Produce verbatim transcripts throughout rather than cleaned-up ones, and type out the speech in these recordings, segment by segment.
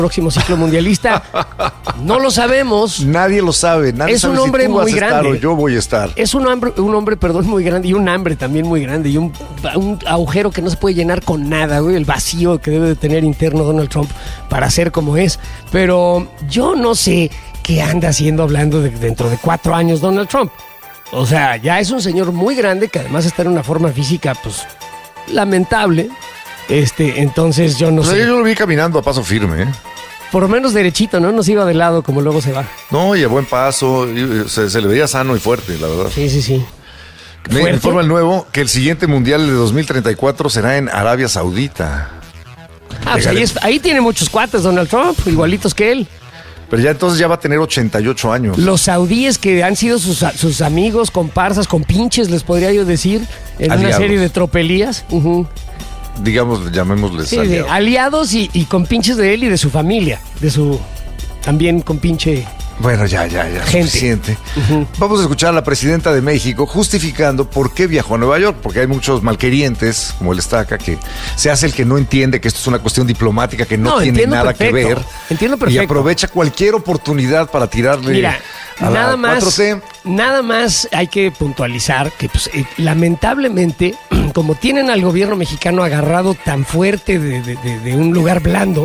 próximo ciclo mundialista. No lo sabemos. Nadie lo sabe. Nadie es sabe un hombre si tú muy vas a grande. Estar o yo voy a estar. Es un hombre, un hombre, perdón, muy grande y un hambre también muy grande y un, un agujero que no se puede llenar con nada, güey, el vacío que debe de tener interno Donald Trump para ser como es. Pero yo no sé qué anda haciendo hablando de dentro de cuatro años Donald Trump. O sea, ya es un señor muy grande que además está en una forma física, pues, lamentable. Este, entonces yo no Pues sé. yo lo vi caminando a paso firme, ¿eh? Por lo menos derechito, ¿no? No se iba de lado como luego se va. No, y a buen paso. Y se, se le veía sano y fuerte, la verdad. Sí, sí, sí. Me ¿Fuerte? informa el nuevo que el siguiente mundial de dos mil treinta y cuatro será en Arabia Saudita. Ah, pues ahí, es- ahí tiene muchos cuates Donald Trump, igualitos que él. Pero ya entonces ya va a tener ochenta y ocho años. Los saudíes que han sido sus, sus amigos, comparsas, compinches, les podría yo decir, en una Aliados. serie de tropelías. Ujú. Digamos, llamémosles Sí, sí, aliados. aliados y, y compinches de él y de su familia, de su también compinche. Bueno, ya, ya, ya, Gente. suficiente. Vamos a escuchar a la presidenta de México justificando por qué viajó a Nueva York, porque hay muchos malquerientes, como él está acá, que se hace el que no entiende que esto es una cuestión diplomática que no, No, tiene entiendo nada que perfecto. ver. Entiendo Y perfecto. aprovecha cualquier oportunidad para tirarle Mira, a nada la más, cuatro T. nada más hay que puntualizar que pues, eh, lamentablemente, como tienen al gobierno mexicano agarrado tan fuerte de, de- de- de un lugar blando,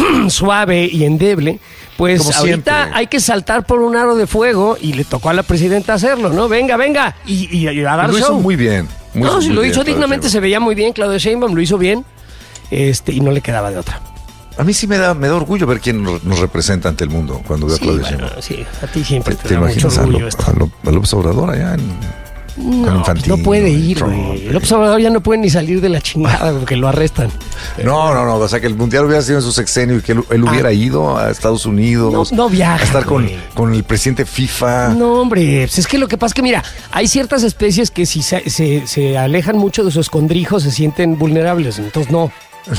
suave y endeble, pues Como ahorita siempre. hay que saltar por un aro de fuego y le tocó a la presidenta hacerlo, ¿no? Venga, venga, y, y- y a dar Lo hizo show. muy bien. Muy, no, si muy lo bien, hizo Claudia dignamente, Sheinbaum. se veía muy bien, Claudio Sheinbaum lo hizo bien, este, y no le quedaba de otra. A mí sí me da, me da orgullo ver quién nos nos representa ante el mundo cuando veo a Sí, Claudia bueno, Sheinbaum. sí, a ti siempre te, ¿Te da mucho imaginas a, orgullo Lo- esto. a, Lo- a López Obrador allá en, con No, Infantino no puede y ir, Trump, güey. y- López Obrador ya no puede ni salir de la chingada porque lo arrestan. No, no, no. O sea, que el mundial hubiera sido en su sexenio y que él, él hubiera ido a Estados Unidos. No, no viaja, A estar con, güey. con el presidente FIFA. No, hombre, pues es que lo que pasa es que, mira, hay ciertas especies que si se, se- se alejan mucho de su escondrijo se sienten vulnerables, entonces no.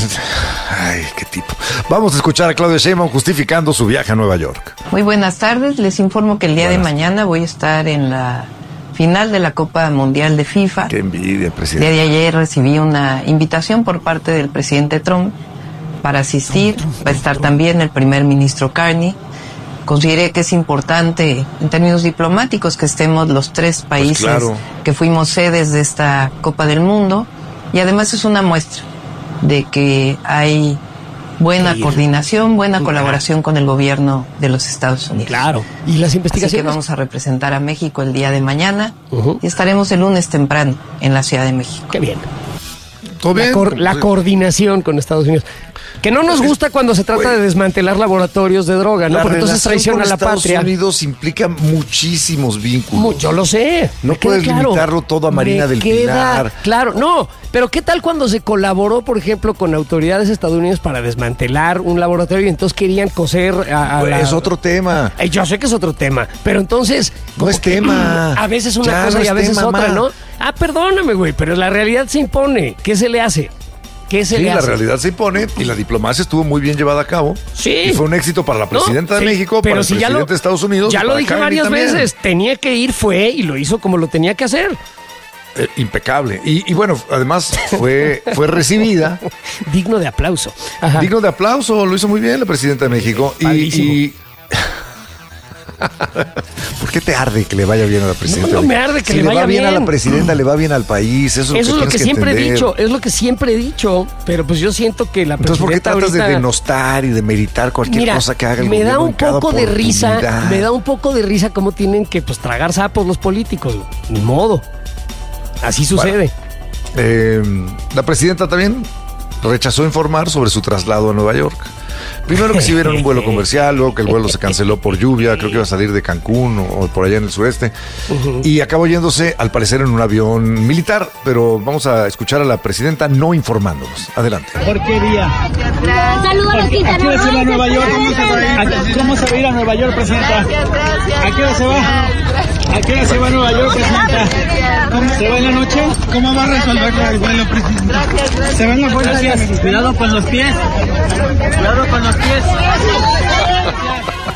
Ay, qué tipo. Vamos a escuchar a Claudia Sheinbaum justificando su viaje a Nueva York. Muy buenas tardes, les informo que el día Buenas. de mañana voy a estar en la final de la Copa Mundial de FIFA. Qué envidia, El día presidente. de ayer recibí una invitación por parte del presidente Trump para asistir, va a estar también el primer ministro Carney. Consideré que es importante en términos diplomáticos que estemos los tres países claro. que fuimos sedes de esta Copa del Mundo y además es una muestra de que hay buena Sí. coordinación, buena Claro. colaboración con el gobierno de los Estados Unidos. Claro. Y las Así investigaciones. que vamos a representar a México el día de mañana Ujú. y estaremos el lunes temprano en la Ciudad de México. Qué bien. ¿Todo La, bien? cor- la Sí. coordinación con Estados Unidos. Que no nos gusta cuando se trata Güey. de desmantelar laboratorios de droga, ¿no? La Porque entonces relación traiciona con a la Estados patria. Unidos implica muchísimos vínculos. Mu- Yo lo sé. No me queda puedes limitarlo todo a Marina Me del queda Pilar. Claro, no. Pero ¿qué tal cuando se colaboró, por ejemplo, con autoridades estadounidenses para desmantelar un laboratorio y entonces querían coser a, a Pues, la- Es otro tema. Eh, Yo sé que es otro tema, pero entonces... No como es que, tema. A veces una Ya, cosa no y a es veces tema, otra, ma. ¿no? Ah, perdóname, güey, pero la realidad se impone. ¿Qué se le hace? ¿Qué se Sí, le la hace? realidad se impone y la diplomacia estuvo muy bien llevada a cabo. Sí. Y fue un éxito para la No, presidenta de sí, México, pero para el si ya presidente lo- de Estados Unidos. Ya y lo para dije Carney varias también. veces. Tenía que ir, fue y lo hizo como lo tenía que hacer. Eh, impecable. Y, y bueno, además fue, fue recibida. Digno de aplauso. Ajá. Digno de aplauso, lo hizo muy bien la presidenta de México. Y, Padrísimo. y- ¿Por qué te arde que le vaya bien a la presidenta? No, no me arde que si le vaya va bien a bien. la presidenta, le va bien al país. Eso, Eso es lo tienes que siempre he entender. dicho, es lo que siempre he dicho, pero pues yo siento que la Entonces, ¿por qué presidenta tratas de ahorita- denostar y de meritar cualquier Mira, cosa que haga el me da gobierno un en cada poco de risa, oportunidad? me da un poco de risa cómo tienen que pues tragar sapos los políticos, ni modo. Así sucede. Eh, la presidenta también rechazó informar sobre su traslado a Nueva York. Primero que si hubiera un vuelo comercial, luego que el vuelo se canceló por lluvia, creo que iba a salir de Cancún o, o por allá en el sureste, y acabó yéndose al parecer en un avión militar, pero vamos a escuchar a la presidenta no informándonos. Adelante. ¿Por qué día? Saludos a los ¿A qué hora se va a Nueva York? ¿A- ¿Cómo se va a ir a Nueva York, presidenta? ¿A qué hora se va? ¿A qué hora se va a Nueva York, presidenta? ¿Cómo se va en la noche? ¿Cómo va a resolver el vuelo, presidenta? ¿Se va en la Cuidado con los pies. Cuidado con los pies. O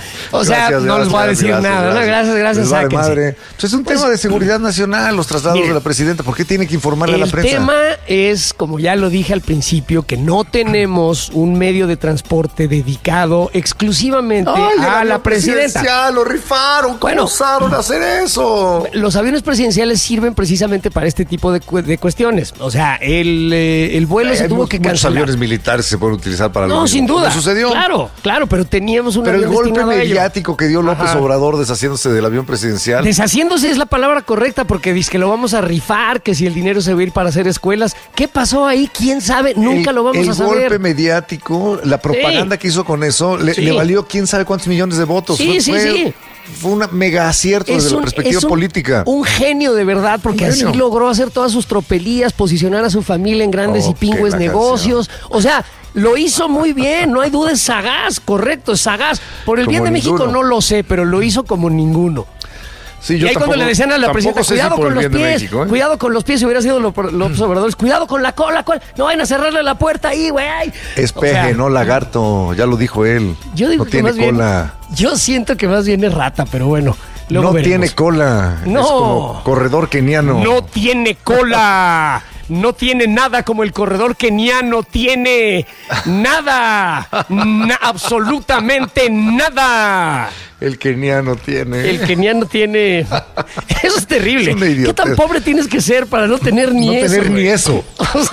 O sea, gracias, no les voy a gracias, decir gracias, nada. gracias. ¿no? Gracias, gracias, Les vale sáquense. madre. Pues es un Pues, tema de seguridad nacional, los traslados mire, de la presidenta. ¿Por qué tiene que informarle a la El prensa? tema es, como ya lo dije al principio, que no tenemos un medio de transporte dedicado exclusivamente Ay, el a avión la presidenta. presidencial, lo rifaron. ¿Cómo Bueno. osaron hacer eso? Los aviones presidenciales sirven precisamente para este tipo de, cu- de cuestiones. O sea, el, eh, el vuelo se Hay tuvo mu- que muchos cancelar. aviones militares se pueden utilizar para lo No, mismo. sin duda. ¿Cómo sucedió? Claro, claro, pero teníamos un Pero el avión golpe destinado a ello. mediático que dio López Ajá. Obrador deshaciéndose del avión presidencial. Deshaciéndose es la palabra correcta porque dice que lo vamos a rifar, que si el dinero se va a ir para hacer escuelas. ¿Qué pasó ahí? ¿Quién sabe? Nunca el, lo vamos el a saber. El golpe mediático, la propaganda Sí. que hizo con eso, le, Sí. le valió quién sabe cuántos millones de votos. Sí, fue, sí, fue, sí. fue un mega acierto desde la perspectiva es un- política. Un genio de verdad, porque Un así genio. logró hacer todas sus tropelías, posicionar a su familia en grandes Oh, y pingües que la negocios. O sea, lo hizo muy bien, no hay duda, es sagaz, correcto, es sagaz. Por el Como bien de México ninguno. no lo sé, pero lo hizo como ninguno. Sí, y ahí cuando le decían a la tampoco presidenta, sé si cuidado por con el los bien de pies, México, ¿eh? cuidado con los pies, si hubiera sido López López Obrador, cuidado con la cola, cola, no vayan a cerrarle la puerta ahí, güey. Es O peje, sea, no lagarto, ya lo dijo él. Yo digo no que tiene más bien, cola. yo siento que más bien es rata, pero bueno. luego No veremos. tiene cola. No. Es como corredor keniano. No tiene cola. No tiene nada como el corredor keniano tiene nada. Na- absolutamente nada. El keniano tiene. El keniano tiene. Eso es terrible. Es una idiotez. ¿Qué tan pobre tienes que ser para no tener ni no eso? tener ni güey? eso.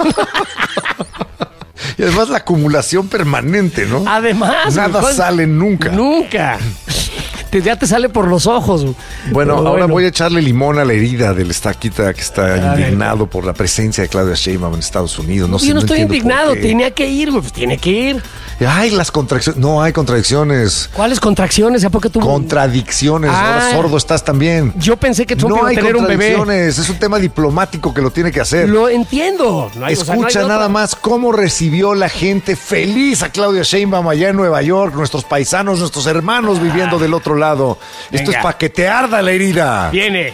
Y además la acumulación permanente, ¿no? Además, Nada güey, sale nunca. Nunca. Te- ya te sale por los ojos. güey. Bueno, Pero ahora voy a echarle limón a la herida del estaquita que está A ver. indignado por la presencia de Claudia Sheinbaum en Estados Unidos. No sé, Yo no no estoy entiendo por indignado. qué. Tenía que ir, güey. Pues tiene que ir. Ay, las contracciones. No hay contradicciones. ¿Cuáles contracciones? ¿A poco tú? Contradicciones. Ah. Ahora sordo estás también. Yo pensé que Trump No iba a hay tener un bebé. contradicciones. Es un tema diplomático que lo tiene que hacer. Lo entiendo. No hay- o sea, no hay Escucha otra. nada más cómo recibió la gente feliz a Claudia Sheinbaum allá en Nueva York, nuestros paisanos, nuestros hermanos viviendo del otro lado. Esto Venga. es para que te arda la herida. Viene.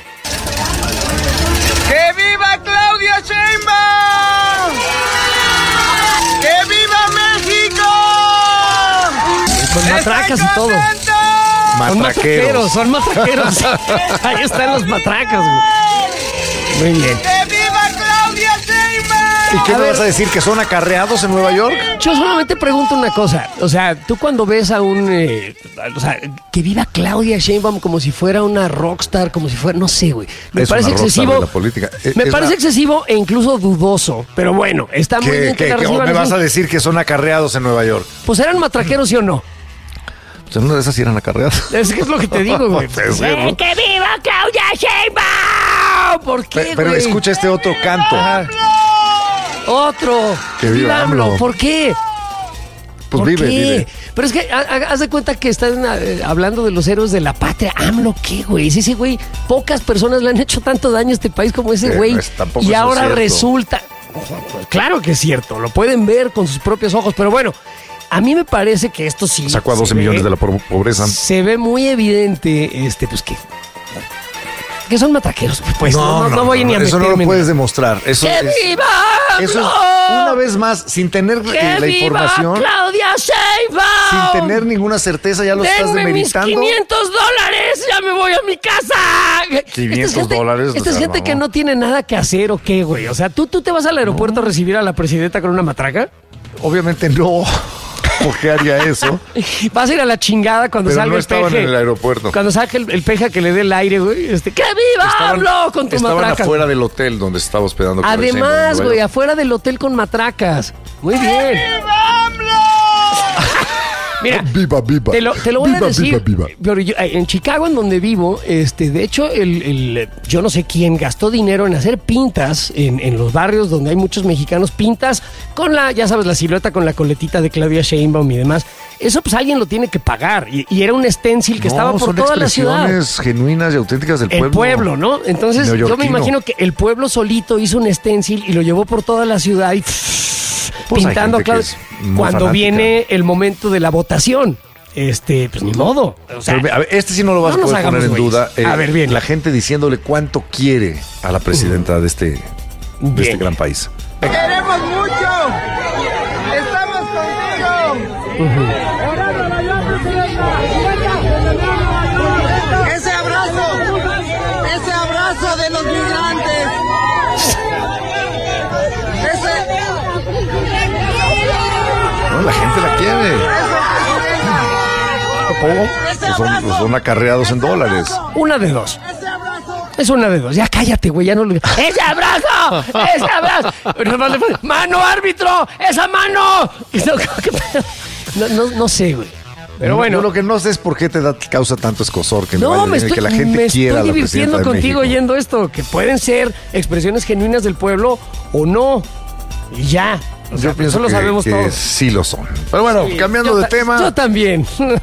¡Que viva Claudia Sheinbaum! ¡Que viva México! Con matracas y todo. Son matraqueros, son matraqueros. Ahí están los matracas, güey. Muy bien. ¡Que viva Claudia Sheinbaum! ¿Y qué A me ver. vas a decir? ¿Que son acarreados en Nueva York? Yo solamente pregunto una cosa. O sea, tú cuando ves a un... eh, o sea, que viva Claudia Sheinbaum como si fuera una rockstar, como si fuera... No sé, güey. Me Es parece una rockstar excesivo. de la política. Es- Me es parece la- excesivo e incluso dudoso. Pero bueno, está muy ¿Qué, bien que qué- la qué- o reciban me vas así. a decir que son acarreados en Nueva York? Pues eran matraqueros, ¿sí o no? Pues en una de esas sí eran acarreados. Es que es lo que te digo, güey. Puede ser, ¿no? ¡Eh, ¡Que viva Claudia Sheinbaum! ¿Por qué, Pe- Pero güey? escucha este otro canto. Ajá. Otro. Que viva AMLO. ¿Por qué? Pues ¿Por vive, qué? vive. Pero es que ha- ha- haz de cuenta que están eh, hablando de los héroes de la patria. AMLO, ¿qué, güey? Sí, sí, güey. Pocas personas le han hecho tanto daño a este país como ese Eh, güey. no es- tampoco y eso es ahora cierto. resulta... Claro que es cierto. Lo pueden ver con sus propios ojos. Pero bueno, a mí me parece que esto sí... Sacó a se doce ve- millones de la po- pobreza. Se ve muy evidente, este, pues que... Que son matraqueros, pues no, no, no voy ni a Eso no lo meterme en- puedes demostrar. Eso ¡Que es, viva eso es, AMLO! una vez más, sin tener ¡Que eh, la viva información, Claudia Sheinbaum! sin tener ninguna certeza, ya lo estás ¡Denme mis demeritando. quinientos dólares! ¡Ya me voy a mi casa! quinientos Esta es gente- dólares, Esta o es sea, gente no. que no tiene nada que hacer o qué, güey. O sea, ¿tú, tú te vas al aeropuerto a recibir a la presidenta con una matraca? Obviamente no. ¿Por qué haría eso? Vas a ir a la chingada cuando Pero salga no el estaban peje. en el aeropuerto. Cuando salga el, el peje a que le dé el aire, güey. Este, ¡que viva Estaban, AMLO con tu estaban matraca! afuera del hotel donde se estaba hospedando. Claudia Sheinbaum en Además, Nueva güey, York. afuera del hotel con matracas. Muy bien. Mira, Viva, viva. te lo, te lo voy Viva, a decir. viva, viva. Pero yo, eh, en Chicago, en donde vivo, este, de hecho, el, el- yo no sé quién gastó dinero en hacer pintas en, en los barrios donde hay muchos mexicanos, pintas con la, ya sabes, la silueta con la coletita de Claudia Sheinbaum y demás. Eso pues alguien lo tiene que pagar. Y, y era un stencil que No, estaba por son toda la ciudad. expresiones genuinas y auténticas del El pueblo. pueblo, ¿no? Entonces yo me Neoyorquino. imagino que el pueblo solito hizo un stencil y lo llevó por toda la ciudad y Pues hay pintando a gente que Claudia. es muy Cuando fanática. viene el momento de la votación, este, pues ni modo. O sea, Pero, a ver, este sí no lo vas no a nos poder poner hagamos en güeyes. duda. Eh, A ver, bien. La gente diciéndole cuánto quiere a la presidenta de este, de Bien. este gran país. ¡Queremos mucho! ¡Estamos contigo! ¡Presidenta! gente la quiere. Pues son, pues son acarreados en dólares. Una de dos. Es una de dos. Ya cállate, güey. Ya no lo... ¡Ese abrazo! ¡Ese abrazo! ¡Mano, árbitro! ¡Esa mano! No, no, no sé, güey. Pero no, bueno. Yo lo que no sé es por qué te da, causa tanto escosor que, no, vaya, me estoy, que la gente me quiera estoy a la divirtiendo presidenta de contigo México. oyendo esto. Que pueden ser expresiones genuinas del pueblo o no. Y ya. O sea, Yo pienso eso lo que, sabemos que todos. sí lo son. Pero bueno, Sí, cambiando yo de ta- tema. Yo también.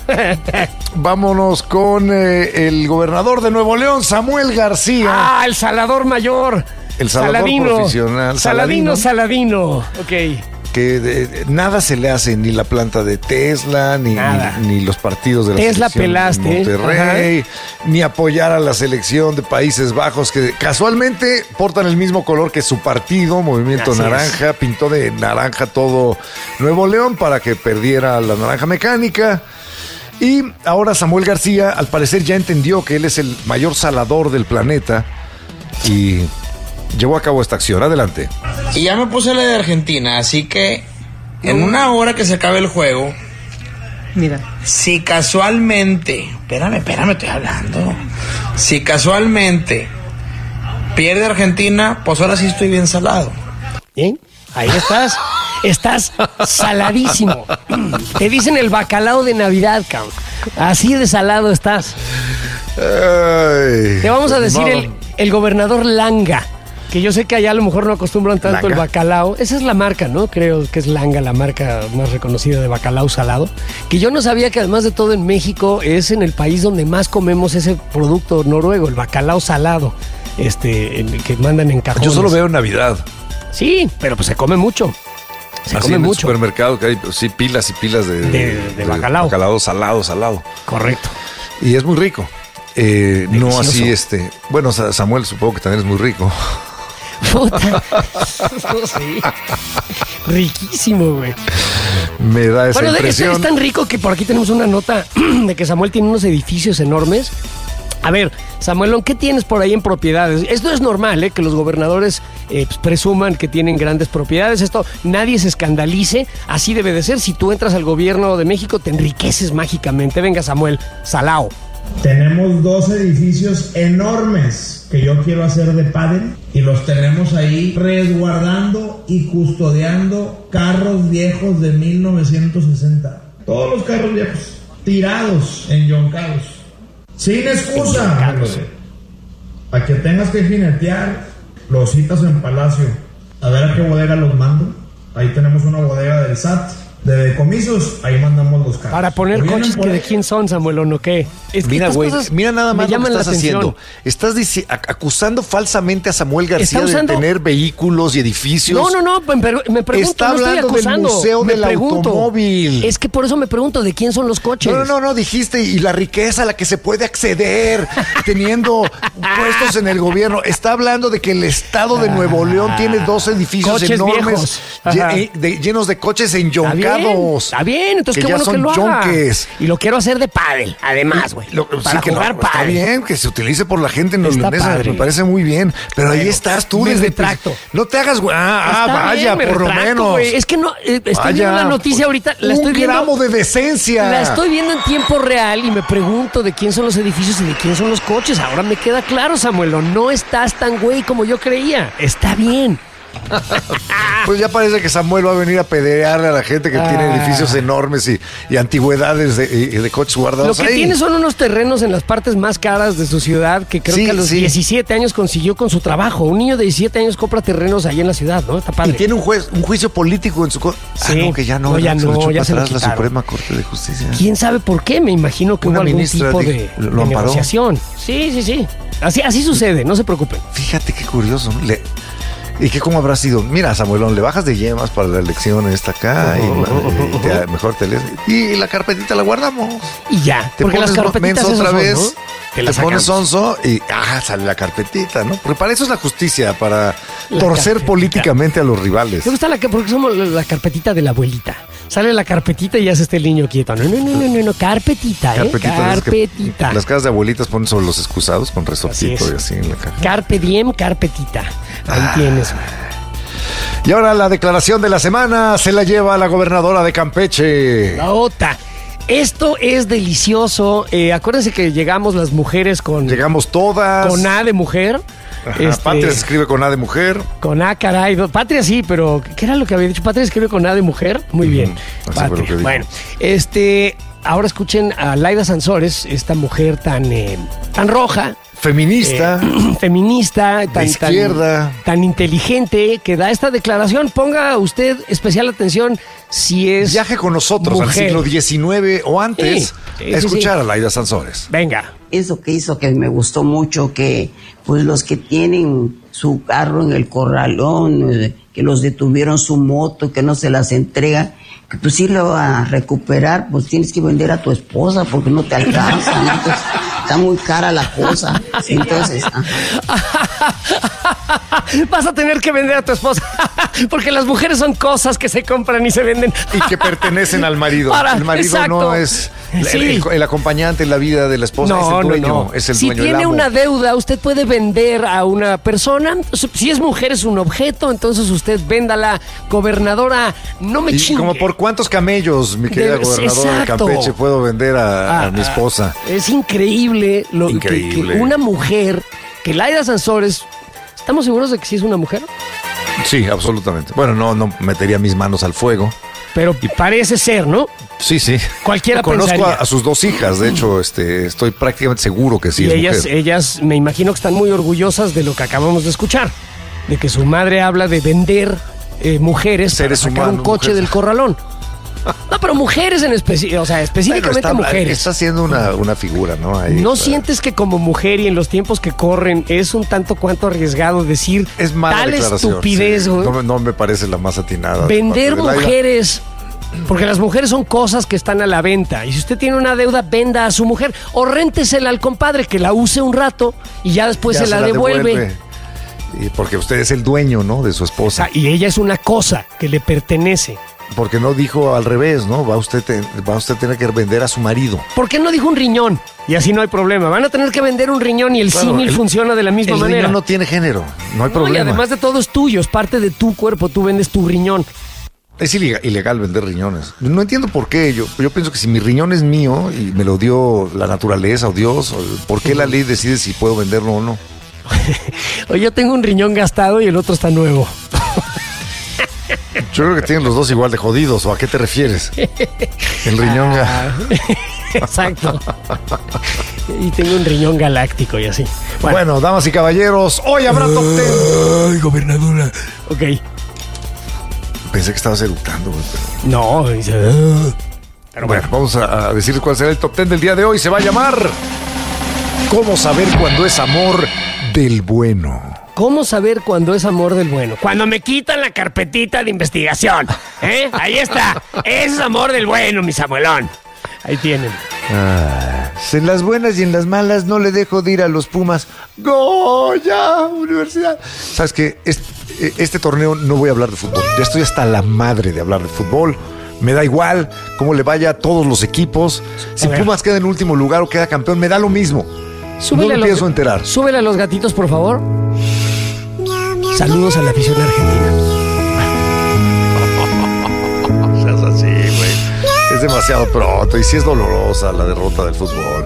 Vámonos con eh, el gobernador de Nuevo León, Samuel García. Ah, el salador mayor. El salador Saladino. profesional, Saladino, Saladino. Saladino. Ok. Que de- de- nada se le hace, ni la planta de Tesla, ni, Nada. ni, ni los partidos de la Tesla selección pelaste, de Monterrey, ajá. ni apoyar a la selección de Países Bajos, que casualmente portan el mismo color que su partido, Movimiento Así es. Naranja, pintó de naranja todo Nuevo León para que perdiera la naranja mecánica. Y ahora Samuel García, al parecer, ya entendió que él es el mayor salador del planeta y llevó a cabo esta acción. Adelante. Y ya me puse la de Argentina, así que en una hora que se acabe el juego, Mira. si casualmente, espérame, espérame, estoy hablando. Si casualmente pierde Argentina, pues ahora sí estoy bien salado. ¿Eh? Ahí estás. Estás saladísimo. Te dicen el bacalao de Navidad, cabrón. Así de salado estás. Ay, Te vamos a pues, decir ni el, modo. el gobernador Langa. Que yo sé que allá a lo mejor no acostumbran tanto ¿Langa? el bacalao. Esa es la marca, ¿no? Creo que es Langa, la marca más reconocida de bacalao salado. Que yo no sabía que además de todo en México es en el país donde más comemos ese producto noruego, el bacalao salado. Este, el que mandan en cajones. Yo solo veo en Navidad. Sí, pero pues se come mucho. Se Así come en el mucho. supermercado que hay pues, sí, pilas y pilas de, De- de bacalao. Bacalao salado, salado. Correcto. Y es muy rico. Eh, no Delicioso. así este. Bueno, Sa- Samuel supongo que también es muy rico. Puta. Sí. Riquísimo, güey. Me da esa Bueno, de- es, impresión. es tan rico que por aquí tenemos una nota de que Samuel tiene unos edificios enormes. A ver, Samuelón, ¿qué tienes por ahí en propiedades? Esto es normal, ¿eh? Que los gobernadores eh, pues, presuman que tienen grandes propiedades. Esto nadie se escandalice. Así debe de ser. Si tú entras al gobierno de México, te enriqueces mágicamente. Venga, Samuel, salao. Tenemos dos edificios enormes que yo quiero hacer de pádel y los tenemos ahí resguardando y custodiando carros viejos de mil novecientos sesenta. Todos los carros viejos tirados en yoncados. Sin excusa. hombre. A que tengas que jinetear, los citas en Palacio. A ver a qué bodega los mando. Ahí tenemos una bodega del S A T. De decomisos, ahí mandamos los carros. Para poner ¿O vienen coches por que de ahí? quién son, Samuelón, ¿o qué? Es que Mira, estas güey, cosas mira nada me más lo que llaman la estás atención. haciendo. Estás dici- ac- acusando falsamente a Samuel García Está usando- de tener vehículos y edificios. No, no, no, me, per- me pregunto, Está no estoy hablando del acusando. Museo me del pregunto. Automóvil. Es que por eso me pregunto, ¿de quién son los coches? No, no, no, no, dijiste, y la riqueza a la que se puede acceder teniendo puestos en el gobierno. Está hablando de que el estado de Nuevo León tiene dos edificios Coches enormes viejos. lle- Ajá. eh, de- llenos de coches Está bien, enyoncados. está bien, entonces que qué ya bueno son que lo haga. yonques. Y lo quiero hacer de pádel, además, güey. Lo- Para sí, que jugar no, está pádel. bien, que se utilice por la gente Está neoleonesa, padre. me parece muy bien. Pero ahí Bueno, estás tú me desde retracto. No te hagas, güey. Ah, ah, Está vaya, bien, me por lo retracto, menos. güey. Es que no, eh, estoy Vaya, viendo la noticia ahorita, la un estoy viendo. gramo de decencia. La estoy viendo en tiempo real y me pregunto de quién son los edificios y de quién son los coches. Ahora me queda claro, Samuelo, no estás tan güey como yo creía. Está bien. Pues ya parece que Samuel va a venir a pederearle a la gente que Ah. tiene edificios enormes y, y antigüedades de, y- y de coches Lo guardados que ahí. tiene son unos terrenos en las partes más caras de su ciudad que creo Sí, que a los sí. diecisiete años consiguió con su trabajo. Un niño de diecisiete años compra terrenos ahí en la ciudad, ¿no? Está Y padre. tiene un juez, un juicio político en su co- Sí. Ah, no, que ya no, No, ya se lo no, echó ya para se lo atrás la quitaron. Suprema Corte de Justicia. ¿Quién sabe por qué? Me imagino que Una hubo algún ministra tipo di- de, lo de amparó. negociación. Sí, sí, sí. Así, así sucede, no se preocupen. Fíjate qué curioso. ¿no? Le- ¿Y qué cómo habrá sido? Mira, Samuelón, le bajas de yemas para la elección esta acá y, y te- mejor te lees. Y la carpetita la guardamos. Y ya, Te porque las pones carpetitas menso esas otra son, vez, ¿no? te, las pones sacamos. sonso y ah, sale la carpetita, ¿no? Porque para eso es la justicia, para La torcer carpetita. políticamente a los rivales. Me gusta la que porque somos la, la carpetita de la abuelita. Sale la carpetita y ya se está el niño quieto. No, no, no, no, no, no, carpetita, ¿eh? Carpetitas, es que Carpetita. las casas de abuelitas ponen sobre los excusados con resortito Así es. y así en la caja. Carpe diem, carpetita. Ahí Ah. tienes. Y ahora la declaración de la semana se la lleva la gobernadora de Campeche. La OTA. Esto es delicioso. Eh, acuérdense que llegamos las mujeres con... Llegamos todas. Con A de mujer. Ajá, Este, Patria se escribe con A de mujer. Con A, caray. Patria sí, pero ¿qué era lo que había dicho? Patria escribe con A de mujer. Muy bien. Así fue lo que Patria. dijo. Bueno, este... Ahora escuchen a Laida Sansores, esta mujer tan, eh, tan roja. Feminista. Eh, feminista, tan, de izquierda. Tan, tan inteligente, que da esta declaración. Ponga usted especial atención si es Viaje con nosotros mujer. al siglo diecinueve o antes Sí, sí, a escuchar sí. a Laida Sansores. Venga. Eso que hizo que me gustó mucho, que pues los que tienen su carro en el corralón, eh, que los detuvieron su moto, que no se las entrega, que pues si lo va a recuperar, pues tienes que vender a tu esposa porque no te alcanza, ¿no? Pues, está muy cara la cosa. Entonces, ajá. Vas a tener que vender a tu esposa porque las mujeres son cosas que se compran y se venden. Y que pertenecen al marido. Para- el marido exacto. no es el, Sí. el- el acompañante en la vida de la esposa, es el dueño, es el si dueño, tiene el amo. una deuda, usted puede vender a una persona. Si es mujer, es un objeto, entonces usted véndala. Gobernadora, no me ¿Y chingue. como por cuántos camellos, mi querida Debe- gobernadora de exacto. Campeche, puedo vender a, a Ah, mi esposa? Es increíble lo que- Increíble. Que, una mujer, que Laida Sansores, ¿estamos seguros de que sí es una mujer? Sí, absolutamente. Bueno, no, no metería mis manos al fuego. Pero parece ser, ¿no? Sí, sí. Cualquiera Conozco pensaría. a, a sus dos hijas, de hecho, este, estoy prácticamente seguro que sí y es ellas, mujer. ellas, me imagino que están muy orgullosas de lo que acabamos de escuchar, de que su madre habla de vender eh, mujeres Seres para sacar humanos, un coche mujeres. del corralón. No, pero mujeres en específico, o sea, específicamente Bueno, está, mujeres. está haciendo una, una figura, ¿no? Ahí, ¿No para- sientes que como mujer y en los tiempos que corren es un tanto cuanto arriesgado decir Es mala tal declaración, estupidez, sí. güey? No, me- no me parece la más atinada. de Vender parte de Laida. mujeres, porque las mujeres son cosas que están a la venta. Y si usted tiene una deuda, venda a su mujer o réntesela al compadre que la use un rato y ya después Ya se la, devuelve. Y porque usted es el dueño, ¿no? De su O esposa. sea, y ella es una cosa que le pertenece. Porque no dijo al revés, ¿no? Va usted, te- va usted a tener que vender a su marido. ¿Por qué no dijo un riñón? Y así no hay problema. Van a tener que vender un riñón y el Claro, símil el- funciona de la misma El manera. riñón no tiene género, no hay No, problema. y además de todo es tuyo, es parte de tu cuerpo. Tú vendes tu riñón. Es ilegal, ilegal vender riñones. No entiendo por qué. Yo, yo pienso que si mi riñón es mío y me lo dio la naturaleza o Dios, ¿por qué la ley decide si puedo venderlo o no? Oye, yo tengo un riñón gastado y el otro está nuevo. Yo creo que tienen los dos igual de jodidos. ¿O a qué te refieres? El riñón. Ah, exacto. Y tengo un riñón galáctico y así. Bueno, Bueno, damas y caballeros, hoy habrá top ten. Ay, gobernadora. Ok. Pensé que estabas eructando, güey, pero... No, dice. "Ah". Pero bueno, vamos a, a decir cuál será el top ten del día de hoy. Se va a llamar ¿Cómo saber cuándo es amor del bueno? ¿Cómo saber cuándo es amor del bueno? Cuando me quitan la carpetita de investigación. ¿Eh? Ahí está. Ese es amor del bueno, mi Samuelón. Ahí tienen. Ah, en las buenas y en las malas no le dejo de ir a los Pumas. ¡Goya! Universidad. ¿Sabes qué? Este, este torneo no voy a hablar de fútbol. Ya estoy hasta la madre de hablar de fútbol. Me da igual cómo le vaya a todos los equipos. Si A ver. Pumas queda en último lugar o queda campeón, me da lo mismo. Súbele no a me los- pienso enterar. Súbele a los gatitos, por favor. Saludos a la afición argentina. Seas así, güey. Es demasiado pronto y sí es dolorosa la derrota del fútbol.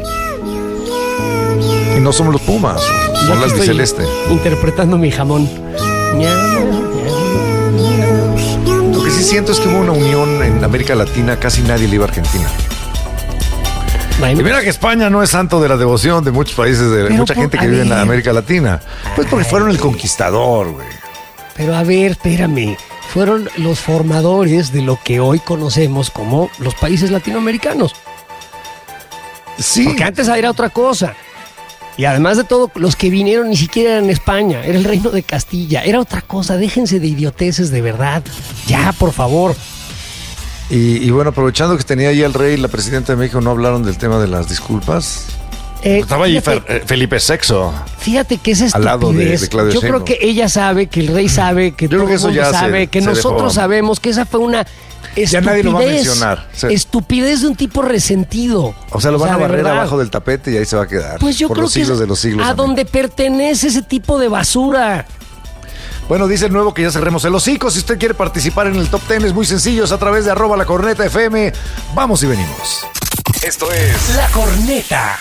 Y no somos los Pumas, Yo son aquí las estoy biceleste. interpretando mi jamón. Lo que sí siento es que hubo una unión en América Latina, casi nadie le iba a Argentina. Bueno, Y mira que España no es santo de la devoción de muchos países, de Pero mucha por- gente a que vive en ver. América Latina. Pues porque fueron el conquistador, güey. pero a ver, espérame. Fueron los formadores de lo que hoy conocemos como los países latinoamericanos. Sí. Porque antes era otra cosa. Y además de todo, los que vinieron ni siquiera eran España, era el Reino de Castilla, era otra cosa. Déjense de idioteces de verdad. Ya, por favor. Y, y bueno, aprovechando que tenía ahí el rey y la presidenta de México, ¿no hablaron del tema de las disculpas? Eh, Estaba ahí fíjate, Fer- eh, Felipe sexto. fíjate que esa al lado de- estupidez, de Claudio yo Sheinbaum. creo que ella sabe, que el rey sabe, que Yo todo creo que el eso mundo ya se- sabe, que se nosotros dejó. sabemos que esa fue una estupidez. Ya nadie lo va a mencionar. Sí. Estupidez de un tipo resentido. O sea, lo van sea, a de barrer verdad. abajo del tapete y ahí se va a quedar. Pues yo por creo los que siglos es de los siglos. a amén. donde pertenece ese tipo de basura. Bueno, dice el nuevo que ya cerremos el hocico. Si usted quiere participar en el Top Ten, es muy sencillo, es a través de arroba la corneta F M. Vamos y venimos. Esto es La Corneta.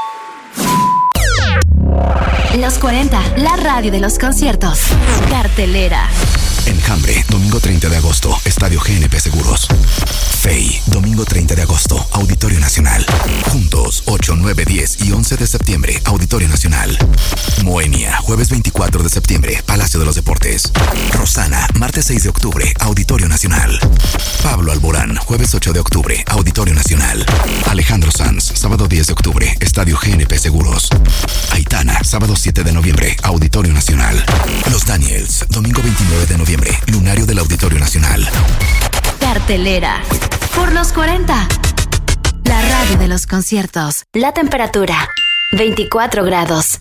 Los cuarenta, la radio de los conciertos. Cartelera. Enjambre, domingo treinta de agosto, Estadio G N P Seguros. Fey, domingo treinta de agosto, Auditorio Nacional. Juntos, ocho, nueve, diez y once de septiembre, Auditorio Nacional. Moenia, jueves veinticuatro de septiembre, Palacio de los Deportes. Rosana, martes seis de octubre, Auditorio Nacional. Pablo Alborán, jueves ocho de octubre, Auditorio Nacional. Alejandro Sanz, sábado diez de octubre, Estadio G N P Seguros. Aitana, sábado siete de noviembre, Auditorio Nacional. Los Daniels, domingo veintinueve de noviembre, Lunario del Auditorio Nacional. Cartelera. Por los cuarenta. La radio de los conciertos. La temperatura, veinticuatro grados.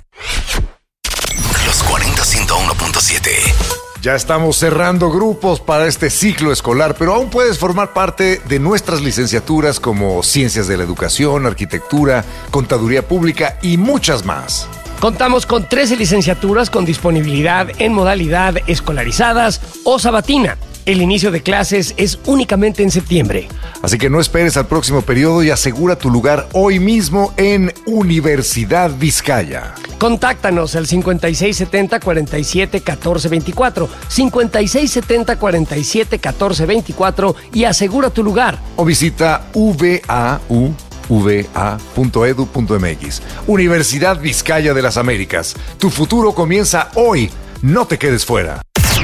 Los cuarenta, ciento uno punto siete. Ya estamos cerrando grupos para este ciclo escolar, pero aún puedes formar parte de nuestras licenciaturas como Ciencias de la Educación, Arquitectura, Contaduría Pública y muchas más. Contamos con trece licenciaturas con disponibilidad en modalidad escolarizadas o sabatina. El inicio de clases es únicamente en septiembre. Así que no esperes al próximo periodo y asegura tu lugar hoy mismo en Universidad Vizcaya. Contáctanos al cincuenta y seis setenta, cuarenta y siete, catorce veinticuatro, cincuenta y seis setenta, cuarenta y siete, catorce veinticuatro y asegura tu lugar. O visita v a u v a punto edu punto m x. Universidad Vizcaya de las Américas. Tu futuro comienza hoy. No te quedes fuera.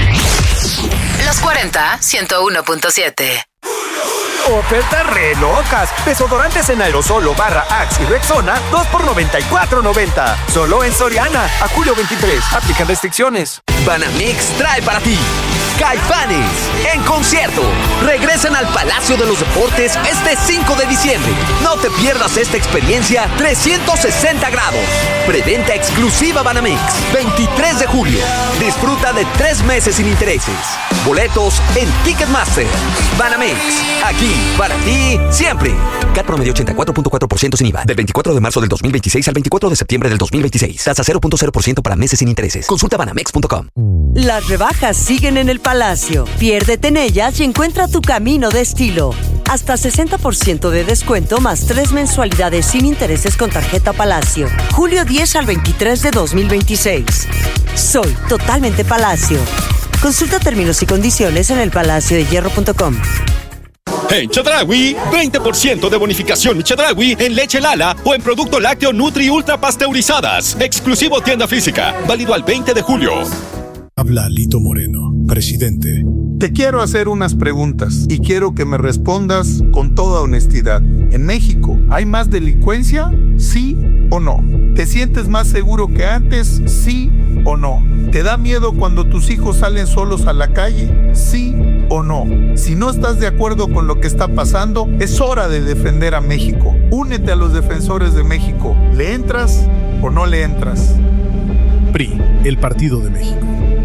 Los cuarenta, ciento uno punto siete. Ofertas re locas. Desodorantes en aerosol o barra Axe y Rexona, dos por noventa y cuatro noventa. Solo en Soriana. A julio veintitrés. Aplican restricciones. Banamex trae para ti Caifanes en concierto. Regresan al Palacio de los Deportes este cinco de diciembre. No te pierdas esta experiencia trescientos sesenta grados. Preventa exclusiva Banamex, veintitrés de julio. Disfruta de tres meses sin intereses. Boletos en Ticketmaster. Banamex, aquí para ti siempre. C A T promedio ochenta y cuatro punto cuatro por ciento sin I V A. Del veinticuatro de marzo del dos mil veintiséis al veinticuatro de septiembre del dos mil veintiséis. Tasa cero punto cero por ciento para meses sin intereses. Consulta banamex punto com. Las rebajas siguen en el Palacio. Piérdete en ellas y encuentra tu camino de estilo. Hasta sesenta por ciento de descuento más tres mensualidades sin intereses con tarjeta Palacio. Julio diez al veintitrés de dos mil veintiséis. Soy totalmente Palacio. Consulta términos y condiciones en el palacio de hierro punto com. En Chedraui, veinte por ciento de bonificación Chedraui en leche Lala o en producto lácteo Nutri Ultra pasteurizadas. Exclusivo tienda física. Válido al veinte de julio. Habla Lito Moreno, presidente. Te quiero hacer unas preguntas y quiero que me respondas con toda honestidad. ¿En México hay más delincuencia? ¿Sí o no? ¿Te sientes más seguro que antes? ¿Sí o no? ¿Te da miedo cuando tus hijos salen solos a la calle? ¿Sí o no? Si no estás de acuerdo con lo que está pasando, es hora de defender a México. Únete a los defensores de México. ¿Le entras o no le entras? P R I, el Partido de México.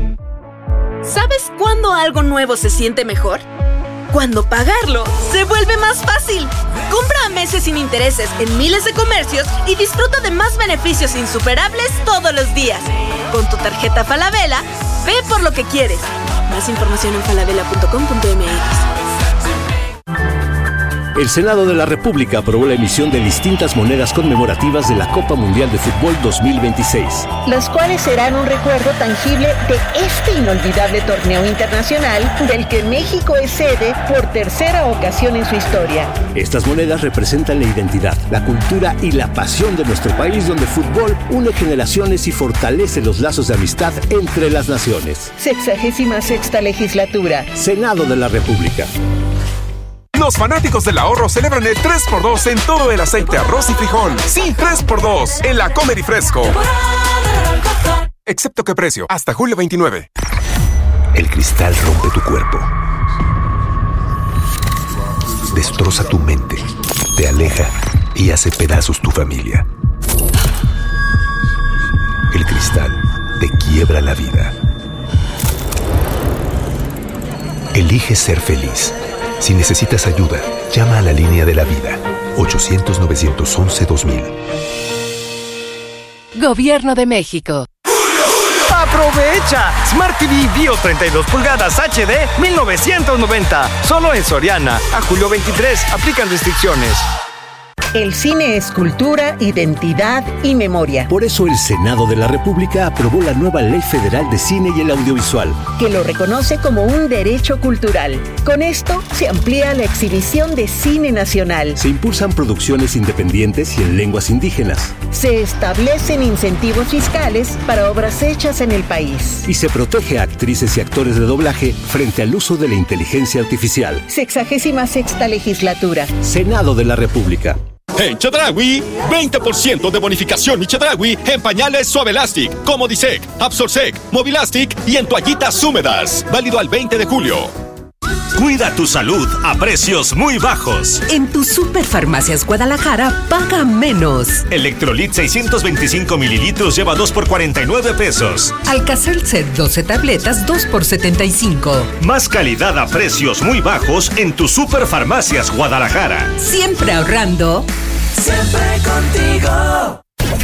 ¿Sabes cuándo algo nuevo se siente mejor? Cuando pagarlo se vuelve más fácil. Compra a meses sin intereses en miles de comercios y disfruta de más beneficios insuperables todos los días. Con tu tarjeta Falabella, ve por lo que quieres. Más información en falabella punto com punto m x. El Senado de la República aprobó la emisión de distintas monedas conmemorativas de la Copa Mundial de Fútbol dos mil veintiséis. Las cuales serán un recuerdo tangible de este inolvidable torneo internacional del que México es sede por tercera ocasión en su historia. Estas monedas representan la identidad, la cultura y la pasión de nuestro país, donde el fútbol une generaciones y fortalece los lazos de amistad entre las naciones. Sexagésima sexta legislatura. Senado de la República. Los fanáticos del ahorro celebran el tres por dos en todo el aceite, arroz y frijol. Sí, tres por dos en la Comer y Fresco. Excepto que precio, hasta julio veintinueve. El cristal rompe tu cuerpo. Destroza tu mente. Te aleja y hace pedazos tu familia. El cristal te quiebra la vida. Elige ser feliz. Si necesitas ayuda, llama a la línea de la vida, ochocientos, novecientos once, dos mil. Gobierno de México. ¡Aprovecha! Smart T V Bio treinta y dos pulgadas H D mil novecientos noventa. Solo en Soriana. A julio veintitrés. Aplican restricciones. El cine es cultura, identidad y memoria. Por eso el Senado de la República aprobó la nueva Ley Federal de Cine y el Audiovisual, que lo reconoce como un derecho cultural. Con esto se amplía la exhibición de cine nacional. Se impulsan producciones independientes y en lenguas indígenas. Se establecen incentivos fiscales para obras hechas en el país. Y se protege a actrices y actores de doblaje frente al uso de la inteligencia artificial. Sexagésima sexta legislatura. Senado de la República. En Chedraui, veinte por ciento de bonificación y Chedraui en pañales Suave Elastic, Comodisec, Absorsec, Movilastic y en toallitas húmedas. Válido al veinte de julio. Cuida tu salud a precios muy bajos. En tu Superfarmacias Guadalajara, paga menos. Electrolit seiscientos veinticinco mililitros lleva dos por cuarenta y nueve pesos. Alcacel Set doce tabletas, dos por setenta y cinco. Más calidad a precios muy bajos en tu Superfarmacias Guadalajara. Siempre ahorrando. Siempre contigo.